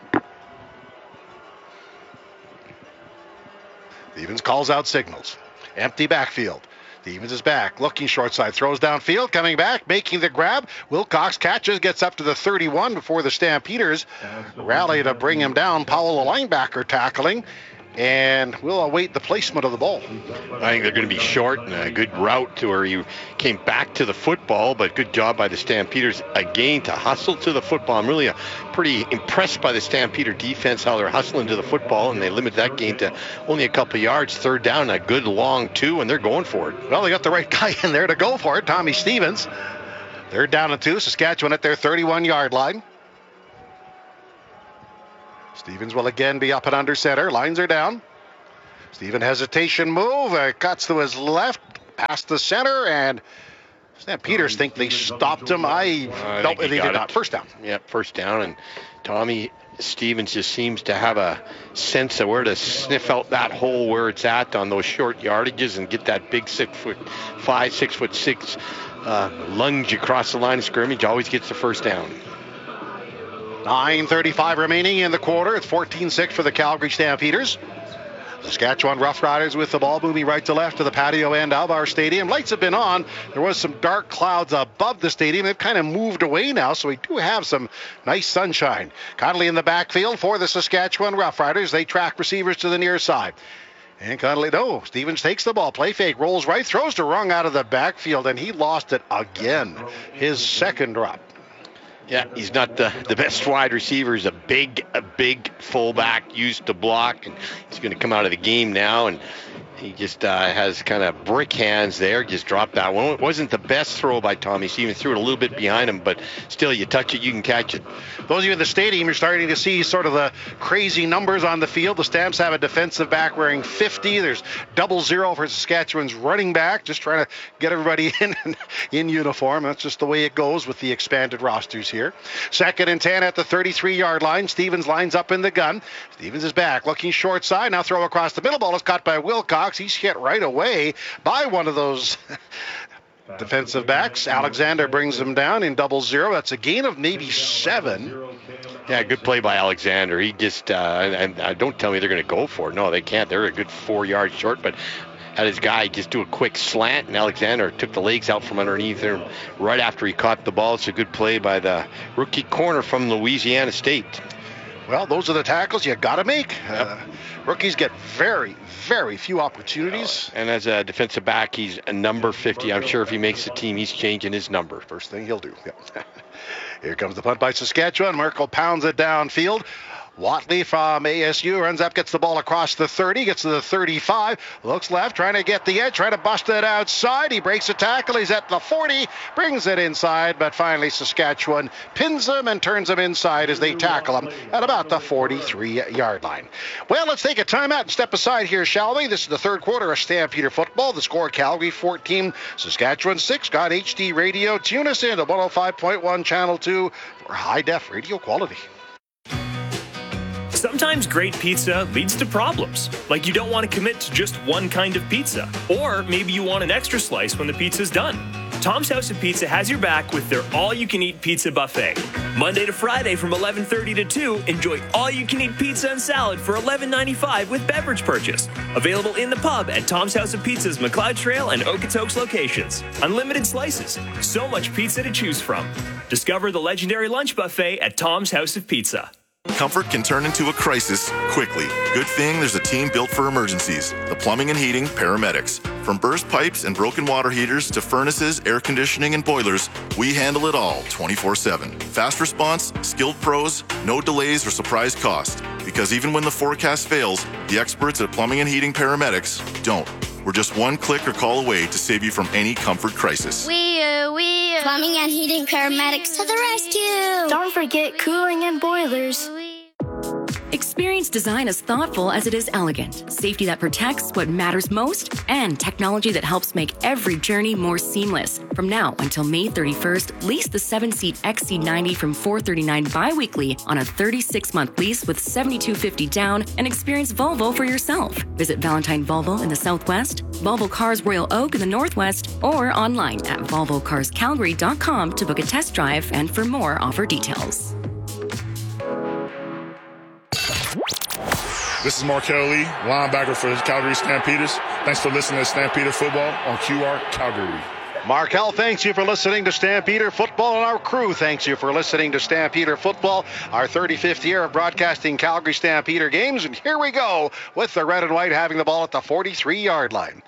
Stevens calls out signals. Empty backfield. Stevens is back, looking short side, throws downfield, coming back, making the grab. Wilcox catches, gets up to the thirty-one before the Stampeders rally to bring him down. Powell, the linebacker, tackling. And we'll await the placement of the ball. I think they're going to be short and a good route to where he came back to the football, but good job by the Stampeders again to hustle to the football. I'm really uh, pretty impressed by the Stampeder defense, how they're hustling to the football, and they limit that gain to only a couple yards. Third down, a good long two, and they're going for it. Well, they got the right guy in there to go for it, Tommy Stevens. Third down and two, Saskatchewan at their thirty-one-yard line. Stevens will again be up and under center. Lines are down. Steven hesitation move. Uh, cuts to his left, past the center, and Stampeders think they stopped him. I, I nope, they did it. not. First down. Yep, first down, and Tommy Stevens just seems to have a sense of where to sniff out that hole where it's at on those short yardages and get that big six foot five, six foot six uh, lunge across the line of scrimmage. Always gets the first down. nine thirty-five remaining in the quarter. It's fourteen six for the Calgary Stampeders. Saskatchewan Roughriders with the ball moving right to left to the patio end of our stadium. Lights have been on. There was some dark clouds above the stadium. They've kind of moved away now, so we do have some nice sunshine. Connolly in the backfield for the Saskatchewan Roughriders. They track receivers to the near side. And Connolly, no, Stevens takes the ball, play fake, rolls right, throws to Rung out of the backfield, and he lost it again. His second drop. Yeah, he's not the, the best wide receiver. He's a big, a big fullback used to block, and he's going to come out of the game now, and he just uh, has kind of brick hands there. Just dropped that one. It wasn't the best throw by Tommy Stevens. Threw it a little bit behind him, but still, you touch it, you can catch it. Those of you in the stadium, you're starting to see sort of the crazy numbers on the field. The Stamps have a defensive back wearing fifty. There's double zero for Saskatchewan's running back, just trying to get everybody in in uniform. That's just the way it goes with the expanded rosters here. Second and ten at the thirty-three-yard line. Stevens lines up in the gun. Stevens is back, looking short side. Now throw across the middle. Ball is caught by Wilcox. He's hit right away by one of those defensive backs. Alexander brings him down in double zero. That's a gain of maybe seven. Yeah, good play by Alexander. He just, uh, and, and don't tell me they're going to go for it. No, they can't. They're a good four yards short, but had his guy just do a quick slant, and Alexander took the legs out from underneath him right after he caught the ball. It's a good play by the rookie corner from Louisiana State. Well, those are the tackles you got to make. Yep. Uh, rookies get very, very few opportunities. And as a defensive back, he's a number fifty. I'm sure if he makes the team, he's changing his number. First thing he'll do. Yep. Here comes the punt by Saskatchewan. Merkel pounds it downfield. Watley from A S U runs up, gets the ball across the thirty, gets to the thirty-five, looks left, trying to get the edge, trying to bust it outside. He breaks a tackle. He's at the forty, brings it inside, but finally Saskatchewan pins him and turns him inside as they tackle him at about the forty-three-yard line. Well, let's take a timeout and step aside here, shall we? This is the third quarter of Stampeder football. The score, Calgary fourteen, Saskatchewan six. Got H D radio. Tune us in to one oh five point one Channel two for high-def radio quality. Sometimes great pizza leads to problems, like you don't want to commit to just one kind of pizza, or maybe you want an extra slice when the pizza's done. Tom's House of Pizza has your back with their all-you-can-eat pizza buffet. Monday to Friday from eleven thirty to two, enjoy all-you-can-eat pizza and salad for eleven ninety-five with beverage purchase. Available in the pub at Tom's House of Pizza's McLeod Trail and Okotoks locations. Unlimited slices, so much pizza to choose from. Discover the legendary lunch buffet at Tom's House of Pizza. Comfort can turn into a crisis quickly. Good thing there's a team built for emergencies. The Plumbing and Heating Paramedics. From burst pipes and broken water heaters to furnaces, air conditioning, and boilers, we handle it all twenty-four seven. Fast response, skilled pros, no delays or surprise cost. Because even when the forecast fails, the experts at Plumbing and Heating Paramedics don't. We're just one click or call away to save you from any comfort crisis. We are, we are. Plumbing and Heating Paramedics to the rescue. Don't forget cooling and boilers. Experience design as thoughtful as it is elegant, safety that protects what matters most, and technology that helps make every journey more seamless. From now until May thirty-first, lease the seven-seat X C ninety from four hundred thirty-nine dollars bi-weekly on a thirty-six month lease with seven thousand two hundred fifty dollars down and experience Volvo for yourself. Visit Valentine Volvo in the Southwest, Volvo Cars Royal Oak in the Northwest, or online at volvo cars calgary dot com to book a test drive and for more offer details. This is Markel Lee, linebacker for the Calgary Stampeders. Thanks for listening to Stampeder Football on Q R Calgary. Markel, thanks you for listening to Stampeder Football, and our crew thanks you for listening to Stampeder Football, our thirty-fifth year of broadcasting Calgary Stampeder games. And here we go with the red and white having the ball at the forty-three-yard line.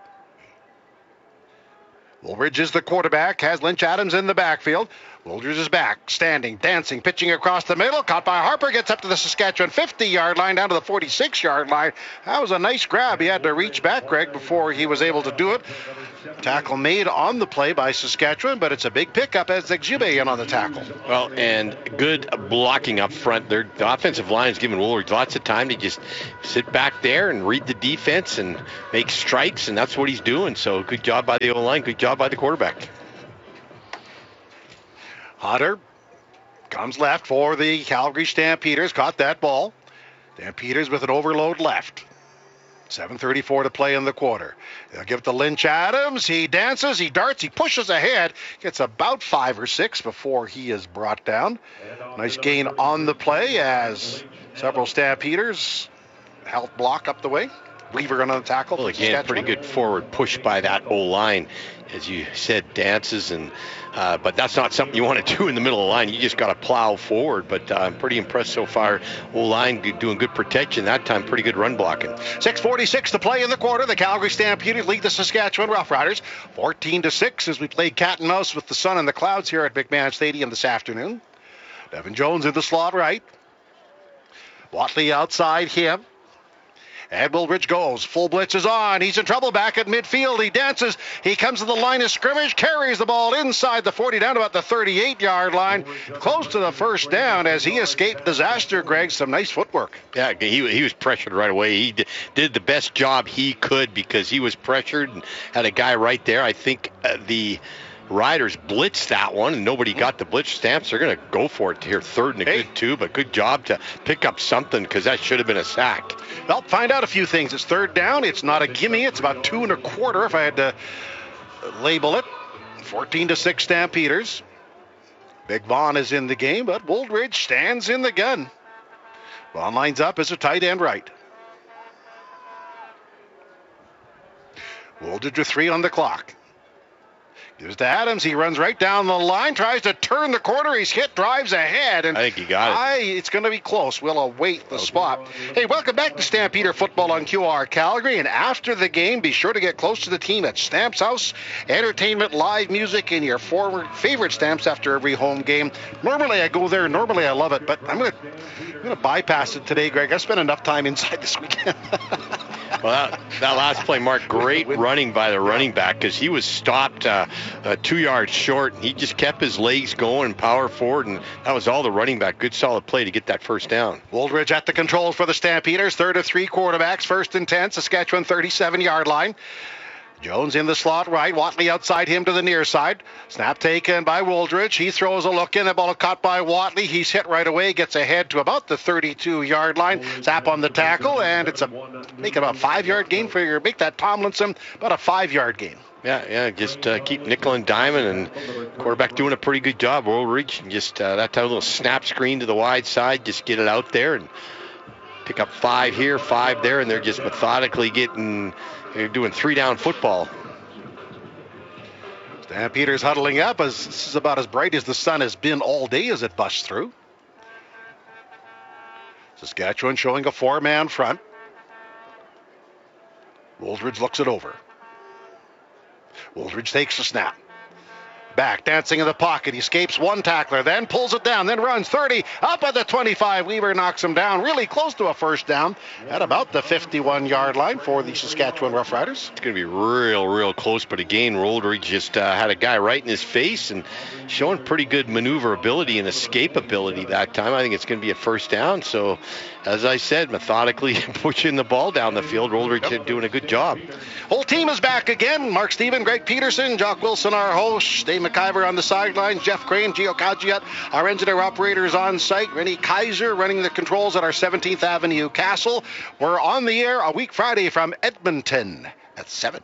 Woolridge is the quarterback, has Lynch Adams in the backfield. Woolridge is back, standing, dancing, pitching across the middle. Caught by Harper, gets up to the Saskatchewan fifty-yard line, down to the forty-six-yard line. That was a nice grab. He had to reach back, Greg, before he was able to do it. Tackle made on the play by Saskatchewan, but it's a big pickup as Exube in on the tackle. Well, and good blocking up front. Their, the offensive line is giving Woolridge lots of time to just sit back there and read the defense and make strikes, and that's what he's doing. So good job by the O-line, good job by the quarterback. Hunter comes left for the Calgary Stampeders. Caught that ball. Stampeders with an overload left. seven thirty-four to play in the quarter. They'll give it to Lynch Adams. He dances, he darts, he pushes ahead. Gets about five or six before he is brought down. Nice gain on the play as several Stampeders help block up the way. Weaver on the tackle. Well, again, pretty good forward push by that O-line. As you said, dances, and uh, but that's not something you want to do in the middle of the line. You just got to plow forward. But uh, I'm pretty impressed so far. O-line doing good protection. That time, pretty good run blocking. six forty-six to play in the quarter. The Calgary Stampeders lead the Saskatchewan Roughriders fourteen to six as we play cat and mouse with the sun and the clouds here at McMahon Stadium this afternoon. Devin Jones in the slot right. Watley outside him. And Woolridge goes. Full blitz is on. He's in trouble back at midfield. He dances. He comes to the line of scrimmage, carries the ball inside the forty, down to about the thirty-eight-yard line. Close to the first down as he escaped disaster, Greg. Some nice footwork. Yeah, he, he was pressured right away. He d- did the best job he could because he was pressured and had a guy right there. I think uh, the Riders blitzed that one, and nobody got the blitz stamps. They're going to go for it here, third and a hey. good two, but good job to pick up something because that should have been a sack. Well, find out a few things. It's third down. It's not a gimme. It's about two and a quarter if I had to label it. fourteen to six Stampeders. Big Vaughn is in the game, but Woolridge stands in the gun. Vaughn lines up as a tight end right. Woolridge with three on the clock. Gives to Adams. He runs right down the line, tries to turn the corner. He's hit, drives ahead. And I think he got it. I, it's going to be close. We'll await the okay. spot. Hey, welcome back to Stampeder Football on Q R Calgary. And after the game, be sure to get close to the team at Stamps House. Entertainment, live music, and your forward favorite stamps after every home game. Normally I go there. Normally I love it. But I'm going to I'm going to bypass it today, Greg. I spent enough time inside this weekend. Well, that, that last play, Mark, great running by the running back because he was stopped uh, uh, two yards short. And he just kept his legs going and power forward, and that was all the running back. Good, solid play to get that first down. Woolridge at the controls for the Stampeders. Third of three quarterbacks. First and ten, Saskatchewan thirty-seven-yard line. Jones in the slot right. Watley outside him to the near side. Snap taken by Woolridge. He throws a look in. The ball caught by Watley. He's hit right away. Gets ahead to about the thirty-two-yard line. Zap on the tackle, and it's a make it about a five-yard gain for your make that Tomlinson about a five-yard gain. Yeah, yeah. Just uh, keep nickel and diming, and quarterback doing a pretty good job. Woolridge just uh, that time little snap screen to the wide side. Just get it out there and pick up five here, five there, and they're just methodically getting. They're doing three-down football. Stampeders huddling up as this is about as bright as the sun has been all day as it busts through. Saskatchewan showing a four-man front. Woolridge looks it over. Woolridge takes the snap. Back, dancing in the pocket. He escapes one tackler, then pulls it down, then runs thirty, up at the twenty-five. Weaver knocks him down, really close to a first down at about the fifty-one-yard line for the Saskatchewan Roughriders. It's going to be real, real close, but again, Roldridge just uh, had a guy right in his face and showing pretty good maneuverability and escapability that time. I think it's going to be a first down. So, as I said, methodically pushing the ball down the field. Roldridge yep. doing a good job. Whole team is back again. Mark Steven, Greg Peterson, Jock Wilson, our host, Dave McIver on the sidelines, Jeff Crane, Gio Kajiat, our engineer operators on site, Rennie Kaiser running the controls at our seventeenth Avenue Castle. We're on the air a week Friday from Edmonton at seven.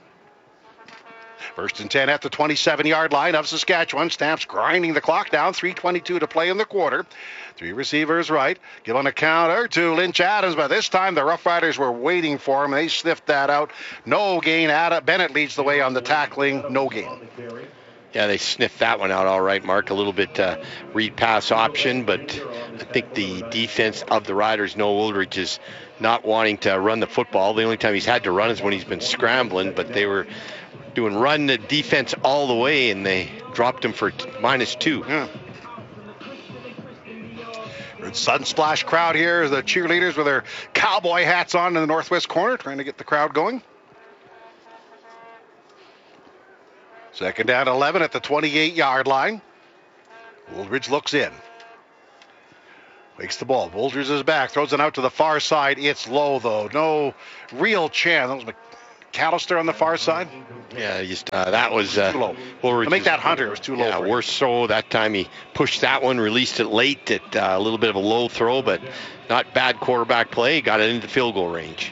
First and ten at the twenty-seven-yard line of Saskatchewan. Stamps grinding the clock down. three twenty-two to play in the quarter. Three receivers right. Give on a counter to Lynch Adams, but this time the Rough Riders were waiting for him. They sniffed that out. No gain. Adam Bennett leads the way on the tackling. No gain. Yeah, they sniffed that one out all right, Mark. A little bit uh, read pass option, but I think the defense of the Riders, Noah Woolridge, is not wanting to run the football. The only time he's had to run is when he's been scrambling, but they were doing run the defense all the way, and they dropped him for t- minus two. Yeah. Sunsplash crowd here. The cheerleaders with their cowboy hats on in the northwest corner, trying to get the crowd going. Second down, eleven at the twenty-eight-yard line. Woolridge looks in. Makes the ball. Woolridge is back. Throws it out to the far side. It's low, though. No real chance. That was McAllister on the far side. Yeah, just uh, that was uh, too low. Woolridge to make that Hunter, it was too low. Yeah, for worse so. That time he pushed that one, released it late. At uh, a little bit of a low throw, but not bad quarterback play. Got it into field goal range.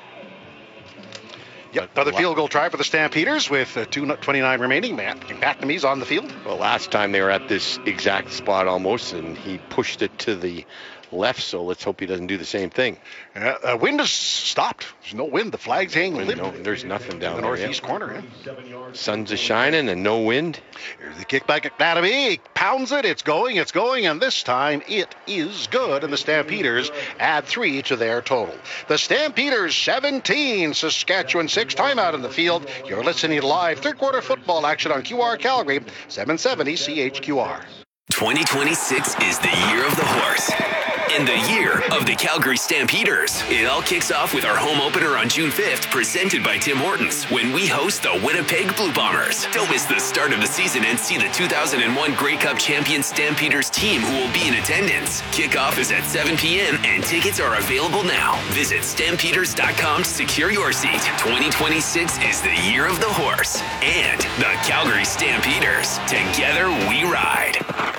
Yep, another field goal try for the Stampeders with uh, two twenty-nine remaining. Matt McNamee's on the field. Well, last time they were at this exact spot almost, and he pushed it to the left, so let's hope he doesn't do the same thing. Uh, uh, wind has stopped. There's no wind. The flag's hanging limp. No, there's nothing down in the there, northeast yeah. corner. Yeah. Sun's a shining and no wind. Here's the kickback. McNamee he pounds it. It's going. It's going. And this time it is good. And the Stampeders add three to their total. The Stampeders seventeen, Saskatchewan six. Timeout in the field. You're listening to live third quarter football action on Q R Calgary, seven seventy C H Q R. twenty twenty-six is the year of the horse. And the year of the Calgary Stampeders. It all kicks off with our home opener on June fifth, presented by Tim Hortons, when we host the Winnipeg Blue Bombers. Don't miss the start of the season and see the two thousand one Grey Cup champion Stampeders team who will be in attendance. Kickoff is at seven p.m. and tickets are available now. Visit stampeders dot com to secure your seat. twenty twenty-six is the year of the horse and the Calgary Stampeders. Together we ride.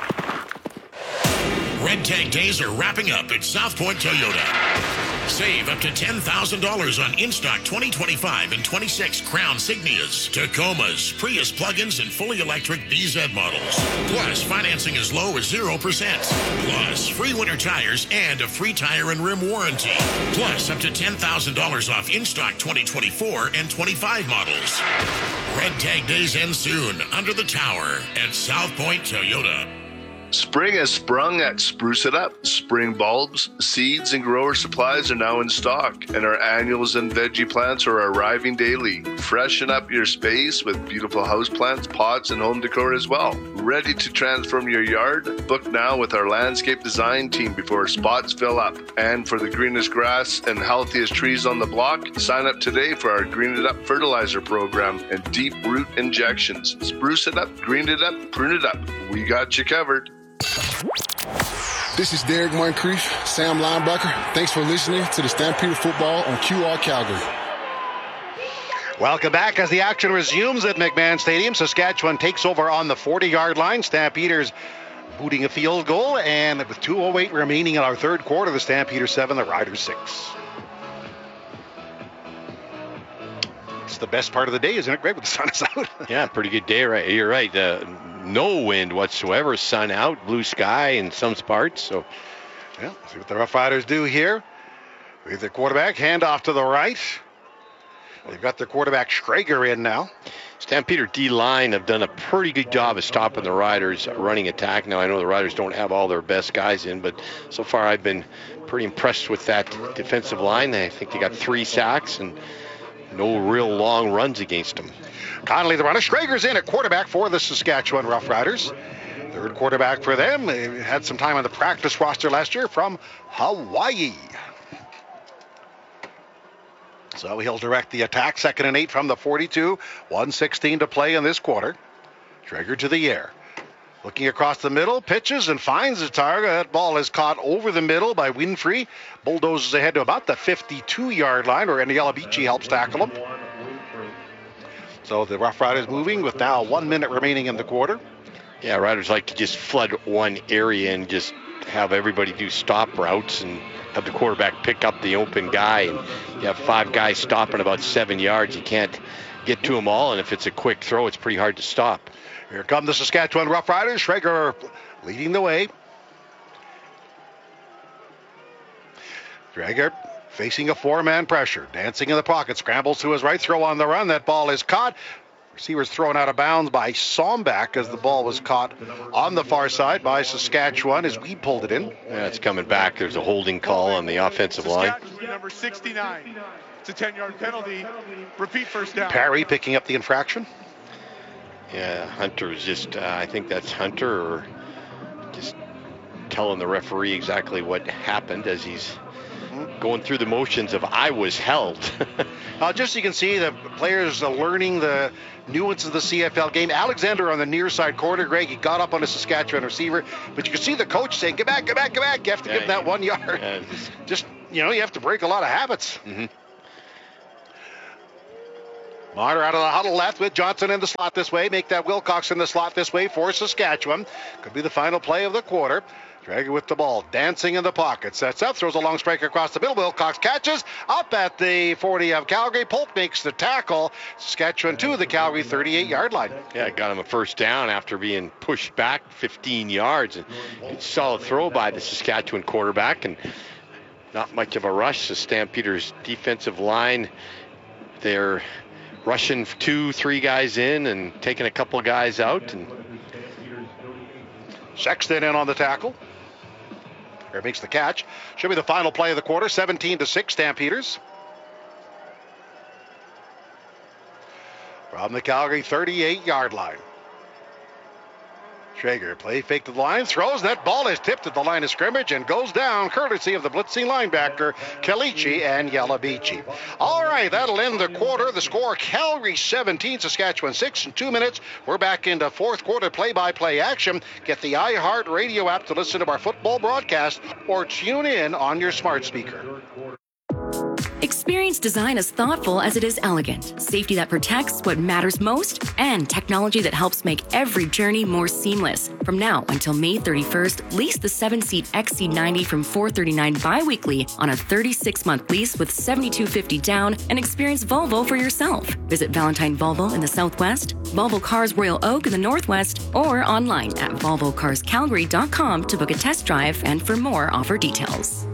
Red Tag Days are wrapping up at South Point Toyota. Save up to ten thousand dollars on in-stock twenty twenty-five and twenty-six Crown Signias, Tacomas, Prius plug-ins, and fully electric B Z models. Plus, financing as low as zero percent. Plus, free winter tires and a free tire and rim warranty. Plus, up to ten thousand dollars off in-stock twenty twenty-four and twenty-five models. Red Tag Days end soon under the tower at South Point Toyota. Spring has sprung at Spruce It Up. Spring bulbs, seeds, and grower supplies are now in stock, and our annuals and veggie plants are arriving daily. Freshen up your space with beautiful houseplants, pots, and home decor as well. Ready to transform your yard? Book now with our landscape design team before spots fill up. And for the greenest grass and healthiest trees on the block, sign up today for our Green It Up fertilizer program and deep root injections. Spruce it up, green it up, prune it up. We got you covered. This is Derek Moncrief, Sam Linebacker. Thanks for listening to the Stampeder Football on Q R Calgary. Welcome back as the action resumes at McMahon Stadium. Saskatchewan takes over on the forty-yard line. Stampeders booting a field goal, and with two oh eight remaining in our third quarter, the Stampeders seven, the Riders six. It's the best part of the day, isn't it, Greg, with the sun is out? Yeah, pretty good day, right? You're right. Uh, no wind whatsoever, sun out, blue sky in some parts. So, yeah, see what the Rough Riders do here. With their quarterback, handoff to the right. They've got their quarterback Schrager in now. Stampeder D-line have done a pretty good job of stopping the Riders' running attack. Now, I know the Riders don't have all their best guys in, but so far I've been pretty impressed with that defensive line. I think they got three sacks and no real long runs against them. Connolly the runner. Schrager's in at quarterback for the Saskatchewan Roughriders. Third quarterback for them. They had some time on the practice roster last year from Hawaii. So he'll direct the attack. Second and eight from the forty-two. one sixteen to play in this quarter. Schrager to the air. Looking across the middle, pitches and finds the target. That ball is caught over the middle by Winfrey. Bulldozes ahead to about the fifty-two-yard line, where Yalabici helps tackle him. So the Rough Riders moving with now one minute remaining in the quarter. Yeah, Riders like to just flood one area and just have everybody do stop routes and have the quarterback pick up the open guy. And you have five guys stopping about seven yards. You can't get to them all, and if it's a quick throw, it's pretty hard to stop. Here come the Saskatchewan Roughriders. Schrager leading the way. Schrager facing a four-man pressure. Dancing in the pocket. Scrambles to his right. Throw on the run. That ball is caught. Receiver's thrown out of bounds by Sombach as the ball was caught on the far side by Saskatchewan as we pulled it in. Yeah, it's coming back. There's a holding call on the offensive line. Number sixty-nine. It's a ten-yard penalty. Repeat first down. Perry picking up the infraction. Yeah, Hunter is just, uh, I think that's Hunter, or just telling the referee exactly what happened as he's going through the motions of I was held. uh, just so you can see the players are learning the nuances of the C F L game. Alexander on the near side corner, Greg, he got up on a Saskatchewan receiver, but you can see the coach saying, get back, get back, get back. You have to yeah, give him that one yard. Yeah. Just, you know, you have to break a lot of habits. Mm-hmm. Marner out of the huddle left with Johnson in the slot this way. Make that Wilcox in the slot this way for Saskatchewan. Could be the final play of the quarter. Schrager with the ball, dancing in the pocket. Sets up, throws a long strike across the middle. Wilcox catches up at the forty of Calgary. Polk makes the tackle. Saskatchewan to the Calgary thirty-eight-yard line. Yeah, got him a first down after being pushed back fifteen yards. And solid throw by the Saskatchewan quarterback. And not much of a rush. The Stampeders defensive line, they're rushing two, three guys in and taking a couple guys out. And Sexton in on the tackle. Here makes the catch. Should be the final play of the quarter. seventeen to six Stampeders. From the Calgary thirty-eight-yard line. Schrager play fake to the line, throws. That ball is tipped at the line of scrimmage and goes down, courtesy of the blitzing linebacker, Kalichi and Yalabici. All right, that'll end the quarter. The score, Calgary seventeen, Saskatchewan six. In two minutes, we're back into fourth quarter play-by-play action. Get the iHeart Radio app to listen to our football broadcast or tune in on your smart speaker. Experience design as thoughtful as it is elegant. Safety that protects what matters most, and technology that helps make every journey more seamless. From now until May thirty-first, lease the seven-seat X C ninety from four hundred thirty-nine dollars bi-weekly on a thirty-six month lease with seven thousand two hundred fifty dollars down and experience Volvo for yourself. Visit Valentine Volvo in the Southwest, Volvo Cars Royal Oak in the Northwest, or online at volvo cars calgary dot com to book a test drive and for more offer details.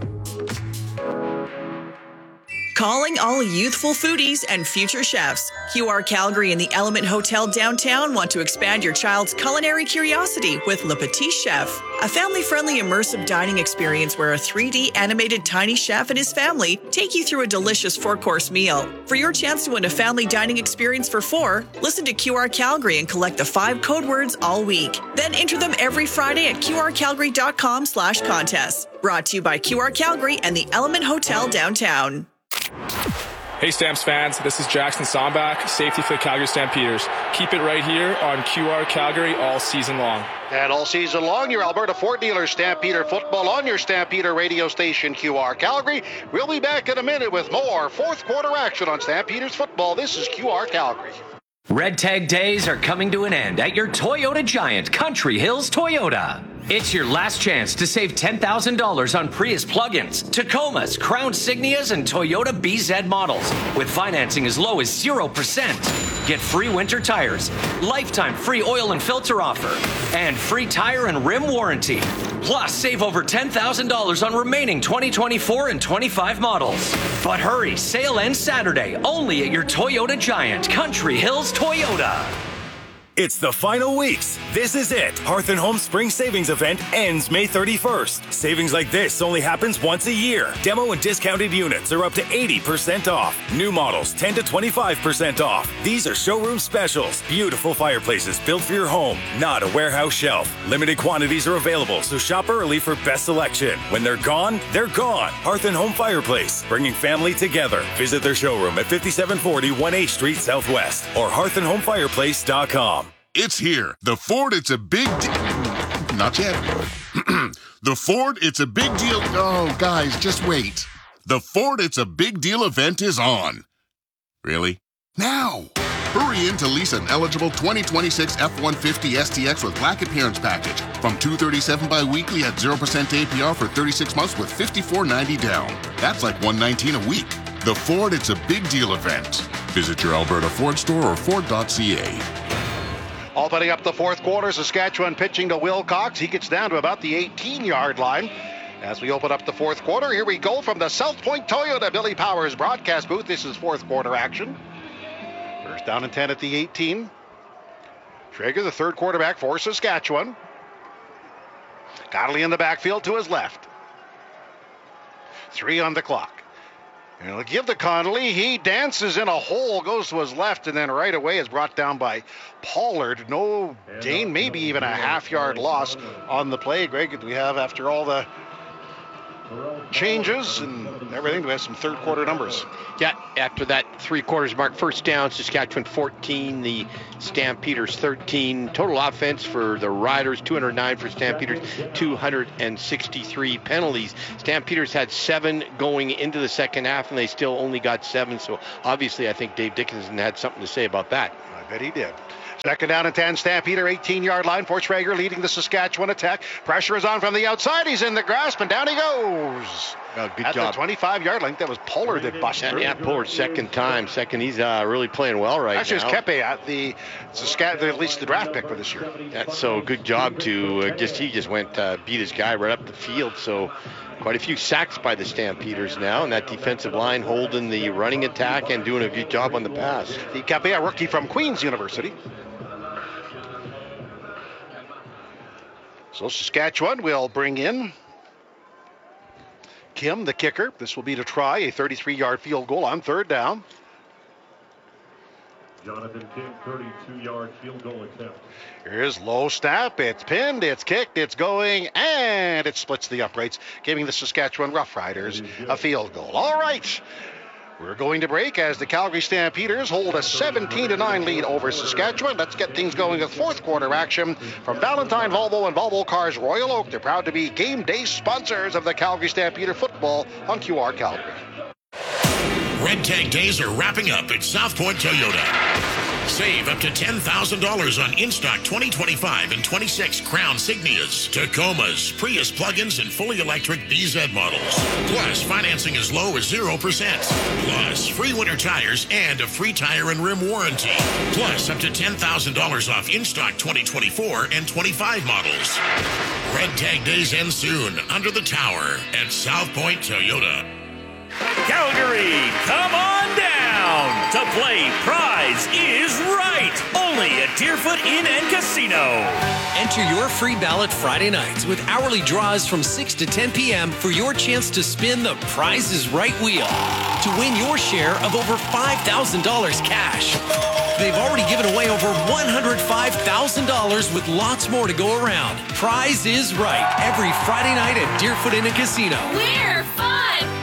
Calling all youthful foodies and future chefs. Q R Calgary and the Element Hotel downtown want to expand your child's culinary curiosity with Le Petit Chef, a family-friendly immersive dining experience where a three D animated tiny chef and his family take you through a delicious four-course meal. For your chance to win a family dining experience for four, listen to Q R Calgary and collect the five code words all week. Then enter them every Friday at q r calgary dot com slash contests. Brought to you by Q R Calgary and the Element Hotel downtown. Hey Stamps fans, this is Jackson Sombach, safety for the Calgary Stampeders. Keep it right here on Q R Calgary all season long. And all season long, your Alberta Ford dealer, Stampeder Football, on your Stampeder radio station, Q R Calgary. We'll be back in a minute with more fourth quarter action on Stampeders Football. This is Q R Calgary. Red Tag Days are coming to an end at your Toyota Giant, Country Hills Toyota. It's your last chance to save ten thousand dollars on Prius plug-ins, Tacomas, Crown Signias, and Toyota B Z models with financing as low as zero percent. Get free winter tires, lifetime free oil and filter offer, and free tire and rim warranty. Plus, save over ten thousand dollars on remaining twenty twenty-four and twenty-five models. But hurry, sale ends Saturday, only at your Toyota Giant, Country Hills Toyota. It's the final weeks. This is it. Hearth and Home Spring Savings Event ends May thirty-first. Savings like this only happens once a year. Demo and discounted units are up to eighty percent off. New models ten to twenty-five percent off. These are showroom specials. Beautiful fireplaces built for your home, not a warehouse shelf. Limited quantities are available, so shop early for best selection. When they're gone, they're gone. Hearth and Home Fireplace, bringing family together. Visit their showroom at fifty-seven forty one H Street Southwest or hearth and home fireplace dot com. It's here. The Ford, it's a big deal. Not yet. The Ford, it's a big deal. Oh, guys, just wait. The Ford, it's a big deal event is on. Really? Now. Hurry in to lease an eligible twenty twenty-six F one fifty S T X with Black Appearance Package from two hundred thirty-seven dollars bi-weekly at zero percent A P R for thirty-six months with fifty-four ninety down. That's like one hundred nineteen a week. The Ford, it's a big deal event. Visit your Alberta Ford store or ford dot c a. Opening up the fourth quarter, Saskatchewan pitching to Wilcox. He gets down to about the eighteen-yard line. As we open up the fourth quarter, here we go from the South Point Toyota Billy Powers broadcast booth. This is fourth quarter action. First down and ten at the eighteen. Traeger, the third quarterback for Saskatchewan. Connolly in the backfield to his left. Three on the clock. And he'll give to Connolly. He dances in a hole, goes to his left, and then right away is brought down by Pollard. No gain, maybe even a half-yard loss on the play. Greg, do we have, after all the changes and everything, do we have some third quarter numbers? Yeah, after that three quarters mark, first down, Saskatchewan fourteen, the Stampeders thirteen. Total offense for the Riders, two hundred nine for Stampeders, two hundred sixty-three penalties. Stampeders had seven going into the second half, and they still only got seven. So obviously, I think Dave Dickinson had something to say about that. I bet he did. Second down and ten, Stampeder, eighteen-yard line for Traeger, leading the Saskatchewan attack. Pressure is on from the outside. He's in the grasp, and down he goes. Oh, good At job. the twenty-five-yard line, that was Pollard that busted. Yeah, Pollard second time. Second, he's uh, really playing well right Actually, now. Actually, it was Kepe, at the Saskatchewan, at least the draft pick for this year. That's so good job to uh, just he just went uh, beat his guy right up the field. So quite a few sacks by the Stampeders now, and that defensive line holding the running attack and doing a good job on the pass. The Kepe, a rookie from Queen's University. So Saskatchewan will bring in Kim, the kicker. This will be to try a thirty-three-yard field goal on third down. Jonathan Kim, thirty-two-yard field goal attempt. Here's low snap. It's pinned, it's kicked, it's going, and it splits the uprights, giving the Saskatchewan Roughriders a field goal. All right. We're going to break as the Calgary Stampeders hold a seventeen to nine lead over Saskatchewan. Let's get things going with fourth quarter action from Valentine Volvo and Volvo Cars Royal Oak. They're proud to be game day sponsors of the Calgary Stampeder football on Q R Calgary. Red Tag Days are wrapping up at South Point Toyota. Save up to ten thousand dollars on in-stock twenty twenty-five and twenty-six Crown Signias, Tacomas, Prius plug-ins, and fully electric B Z models. Plus, financing as low as zero percent. Plus, free winter tires and a free tire and rim warranty. Plus, up to ten thousand dollars off in-stock twenty twenty-four and twenty-five models. Red Tag Days end soon under the tower at South Point Toyota. Calgary, come on down to play Prize is Right, only at Deerfoot Inn and Casino. Enter your free ballot Friday nights with hourly draws from six to ten p.m. for your chance to spin the Prize is Right wheel to win your share of over five thousand dollars cash. They've already given away over one hundred five thousand dollars with lots more to go around. Prize is Right every Friday night at Deerfoot Inn and Casino. We're fun!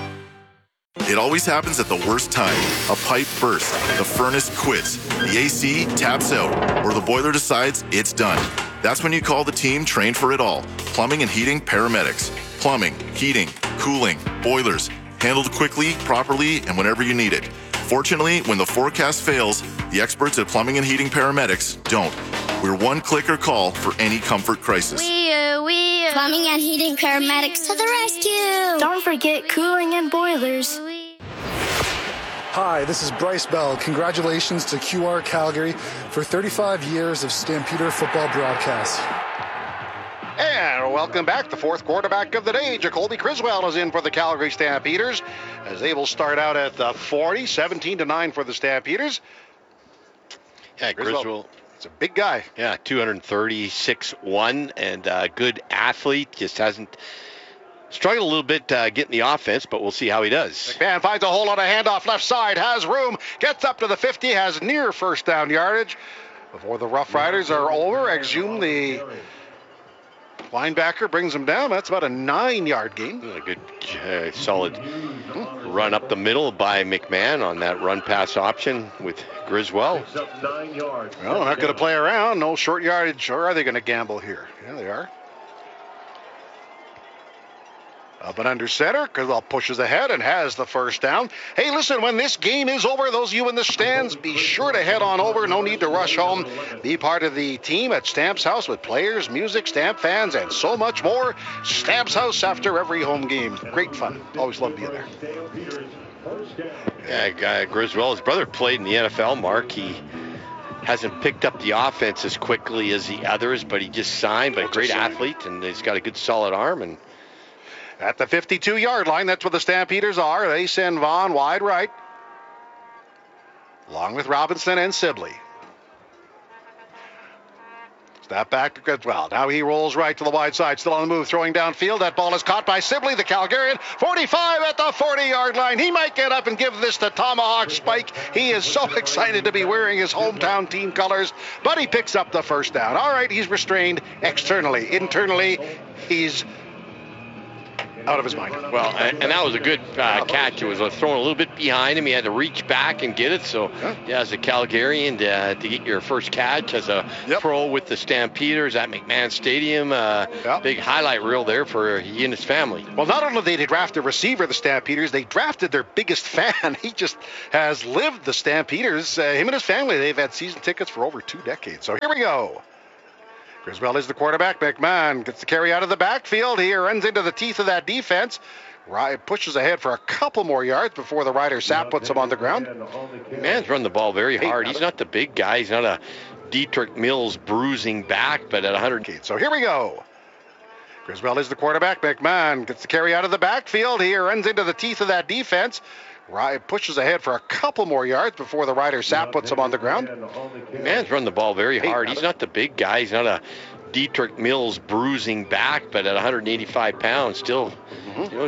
It always happens at the worst time. A pipe bursts, the furnace quits, the A C taps out, or the boiler decides it's done. That's when you call the team trained for it all. Plumbing and Heating Paramedics. Plumbing, heating, cooling, boilers. Handled quickly, properly, and whenever you need it. Fortunately, when the forecast fails, the experts at Plumbing and Heating Paramedics don't. We're one clicker call for any comfort crisis. We uh, we uh, Plumbing and Heating Paramedics to the rescue! Don't forget cooling and boilers. Hi, this is Bryce Bell. Congratulations to Q R Calgary for thirty-five years of Stampeder football broadcast. And welcome back. The fourth quarterback of the day, Jacoby Criswell, is in for the Calgary Stampeders as they will start out at the forty, seventeen to nine for the Stampeders. Yeah, Criswell. It's a big guy. Yeah, two thirty-six one, and a good athlete. Just hasn't struggled a little bit uh, getting the offense, but we'll see how he does. McMahon finds a hole on a handoff left side, has room, gets up to the fifty, has near first down yardage. Before the Rough Riders are over, Exhume, the linebacker, brings him down. That's about a nine-yard gain. A good, uh, solid run up the middle by McMahon on that run-pass option with Griswold. Well, they're not going to play around. No short yardage. Or are they going to gamble here? Yeah, they are. Up and under center, Griswold pushes ahead and has the first down. Hey, listen, when this game is over, those of you in the stands, be sure to head on over. No need to rush home. Be part of the team at Stamps House with players, music, Stamp fans, and so much more. Stamps House after every home game. Great fun. Always love being there. Yeah, uh, Griswold, his brother played in the N F L, Mark. He hasn't picked up the offense as quickly as the others, but he just signed, but great athlete, and he's got a good solid arm. And at the fifty-two-yard line, that's where the Stampeders are. They send Vaughn wide right, along with Robinson and Sibley. Snap back to Griswold. Now he rolls right to the wide side, still on the move, throwing downfield. That ball is caught by Sibley, the Calgarian. forty-five at the forty-yard line. He might get up and give this to Tomahawk Spike. He is so excited to be wearing his hometown team colors, but he picks up the first down. All right, he's restrained externally. Internally, he's out of his mind. Well, and, and that was a good uh, catch. It was uh, thrown a little bit behind him. He had to reach back and get it. So, yeah, as a Calgarian, uh, to get your first catch as a yep. pro with the Stampeders at McMahon Stadium, uh, yep. big highlight reel there for he and his family. Well, not only did they draft a receiver, the Stampeders, they drafted their biggest fan. He just has lived the Stampeders. Uh, him and his family, they've had season tickets for over two decades. So here we go. Griswold is the quarterback. McMahon gets the carry out of the backfield. He runs into the teeth of that defense. Ryan pushes ahead for a couple more yards before the rider Sapp puts him on the ground. McMahon's run the ball very hard. He's not the big guy. He's not a Dietrich Mills bruising back, but at one hundred. So here we go. Griswold is the quarterback. McMahon gets the carry out of the backfield. He runs into the teeth of that defense. Ryan pushes ahead for a couple more yards before the rider Sapp puts him on the ground. McMahon's run the ball very hard. He's not the big guy. He's not a Dietrich Mills bruising back, but at one hundred eighty-five pounds, still, mm-hmm. you know,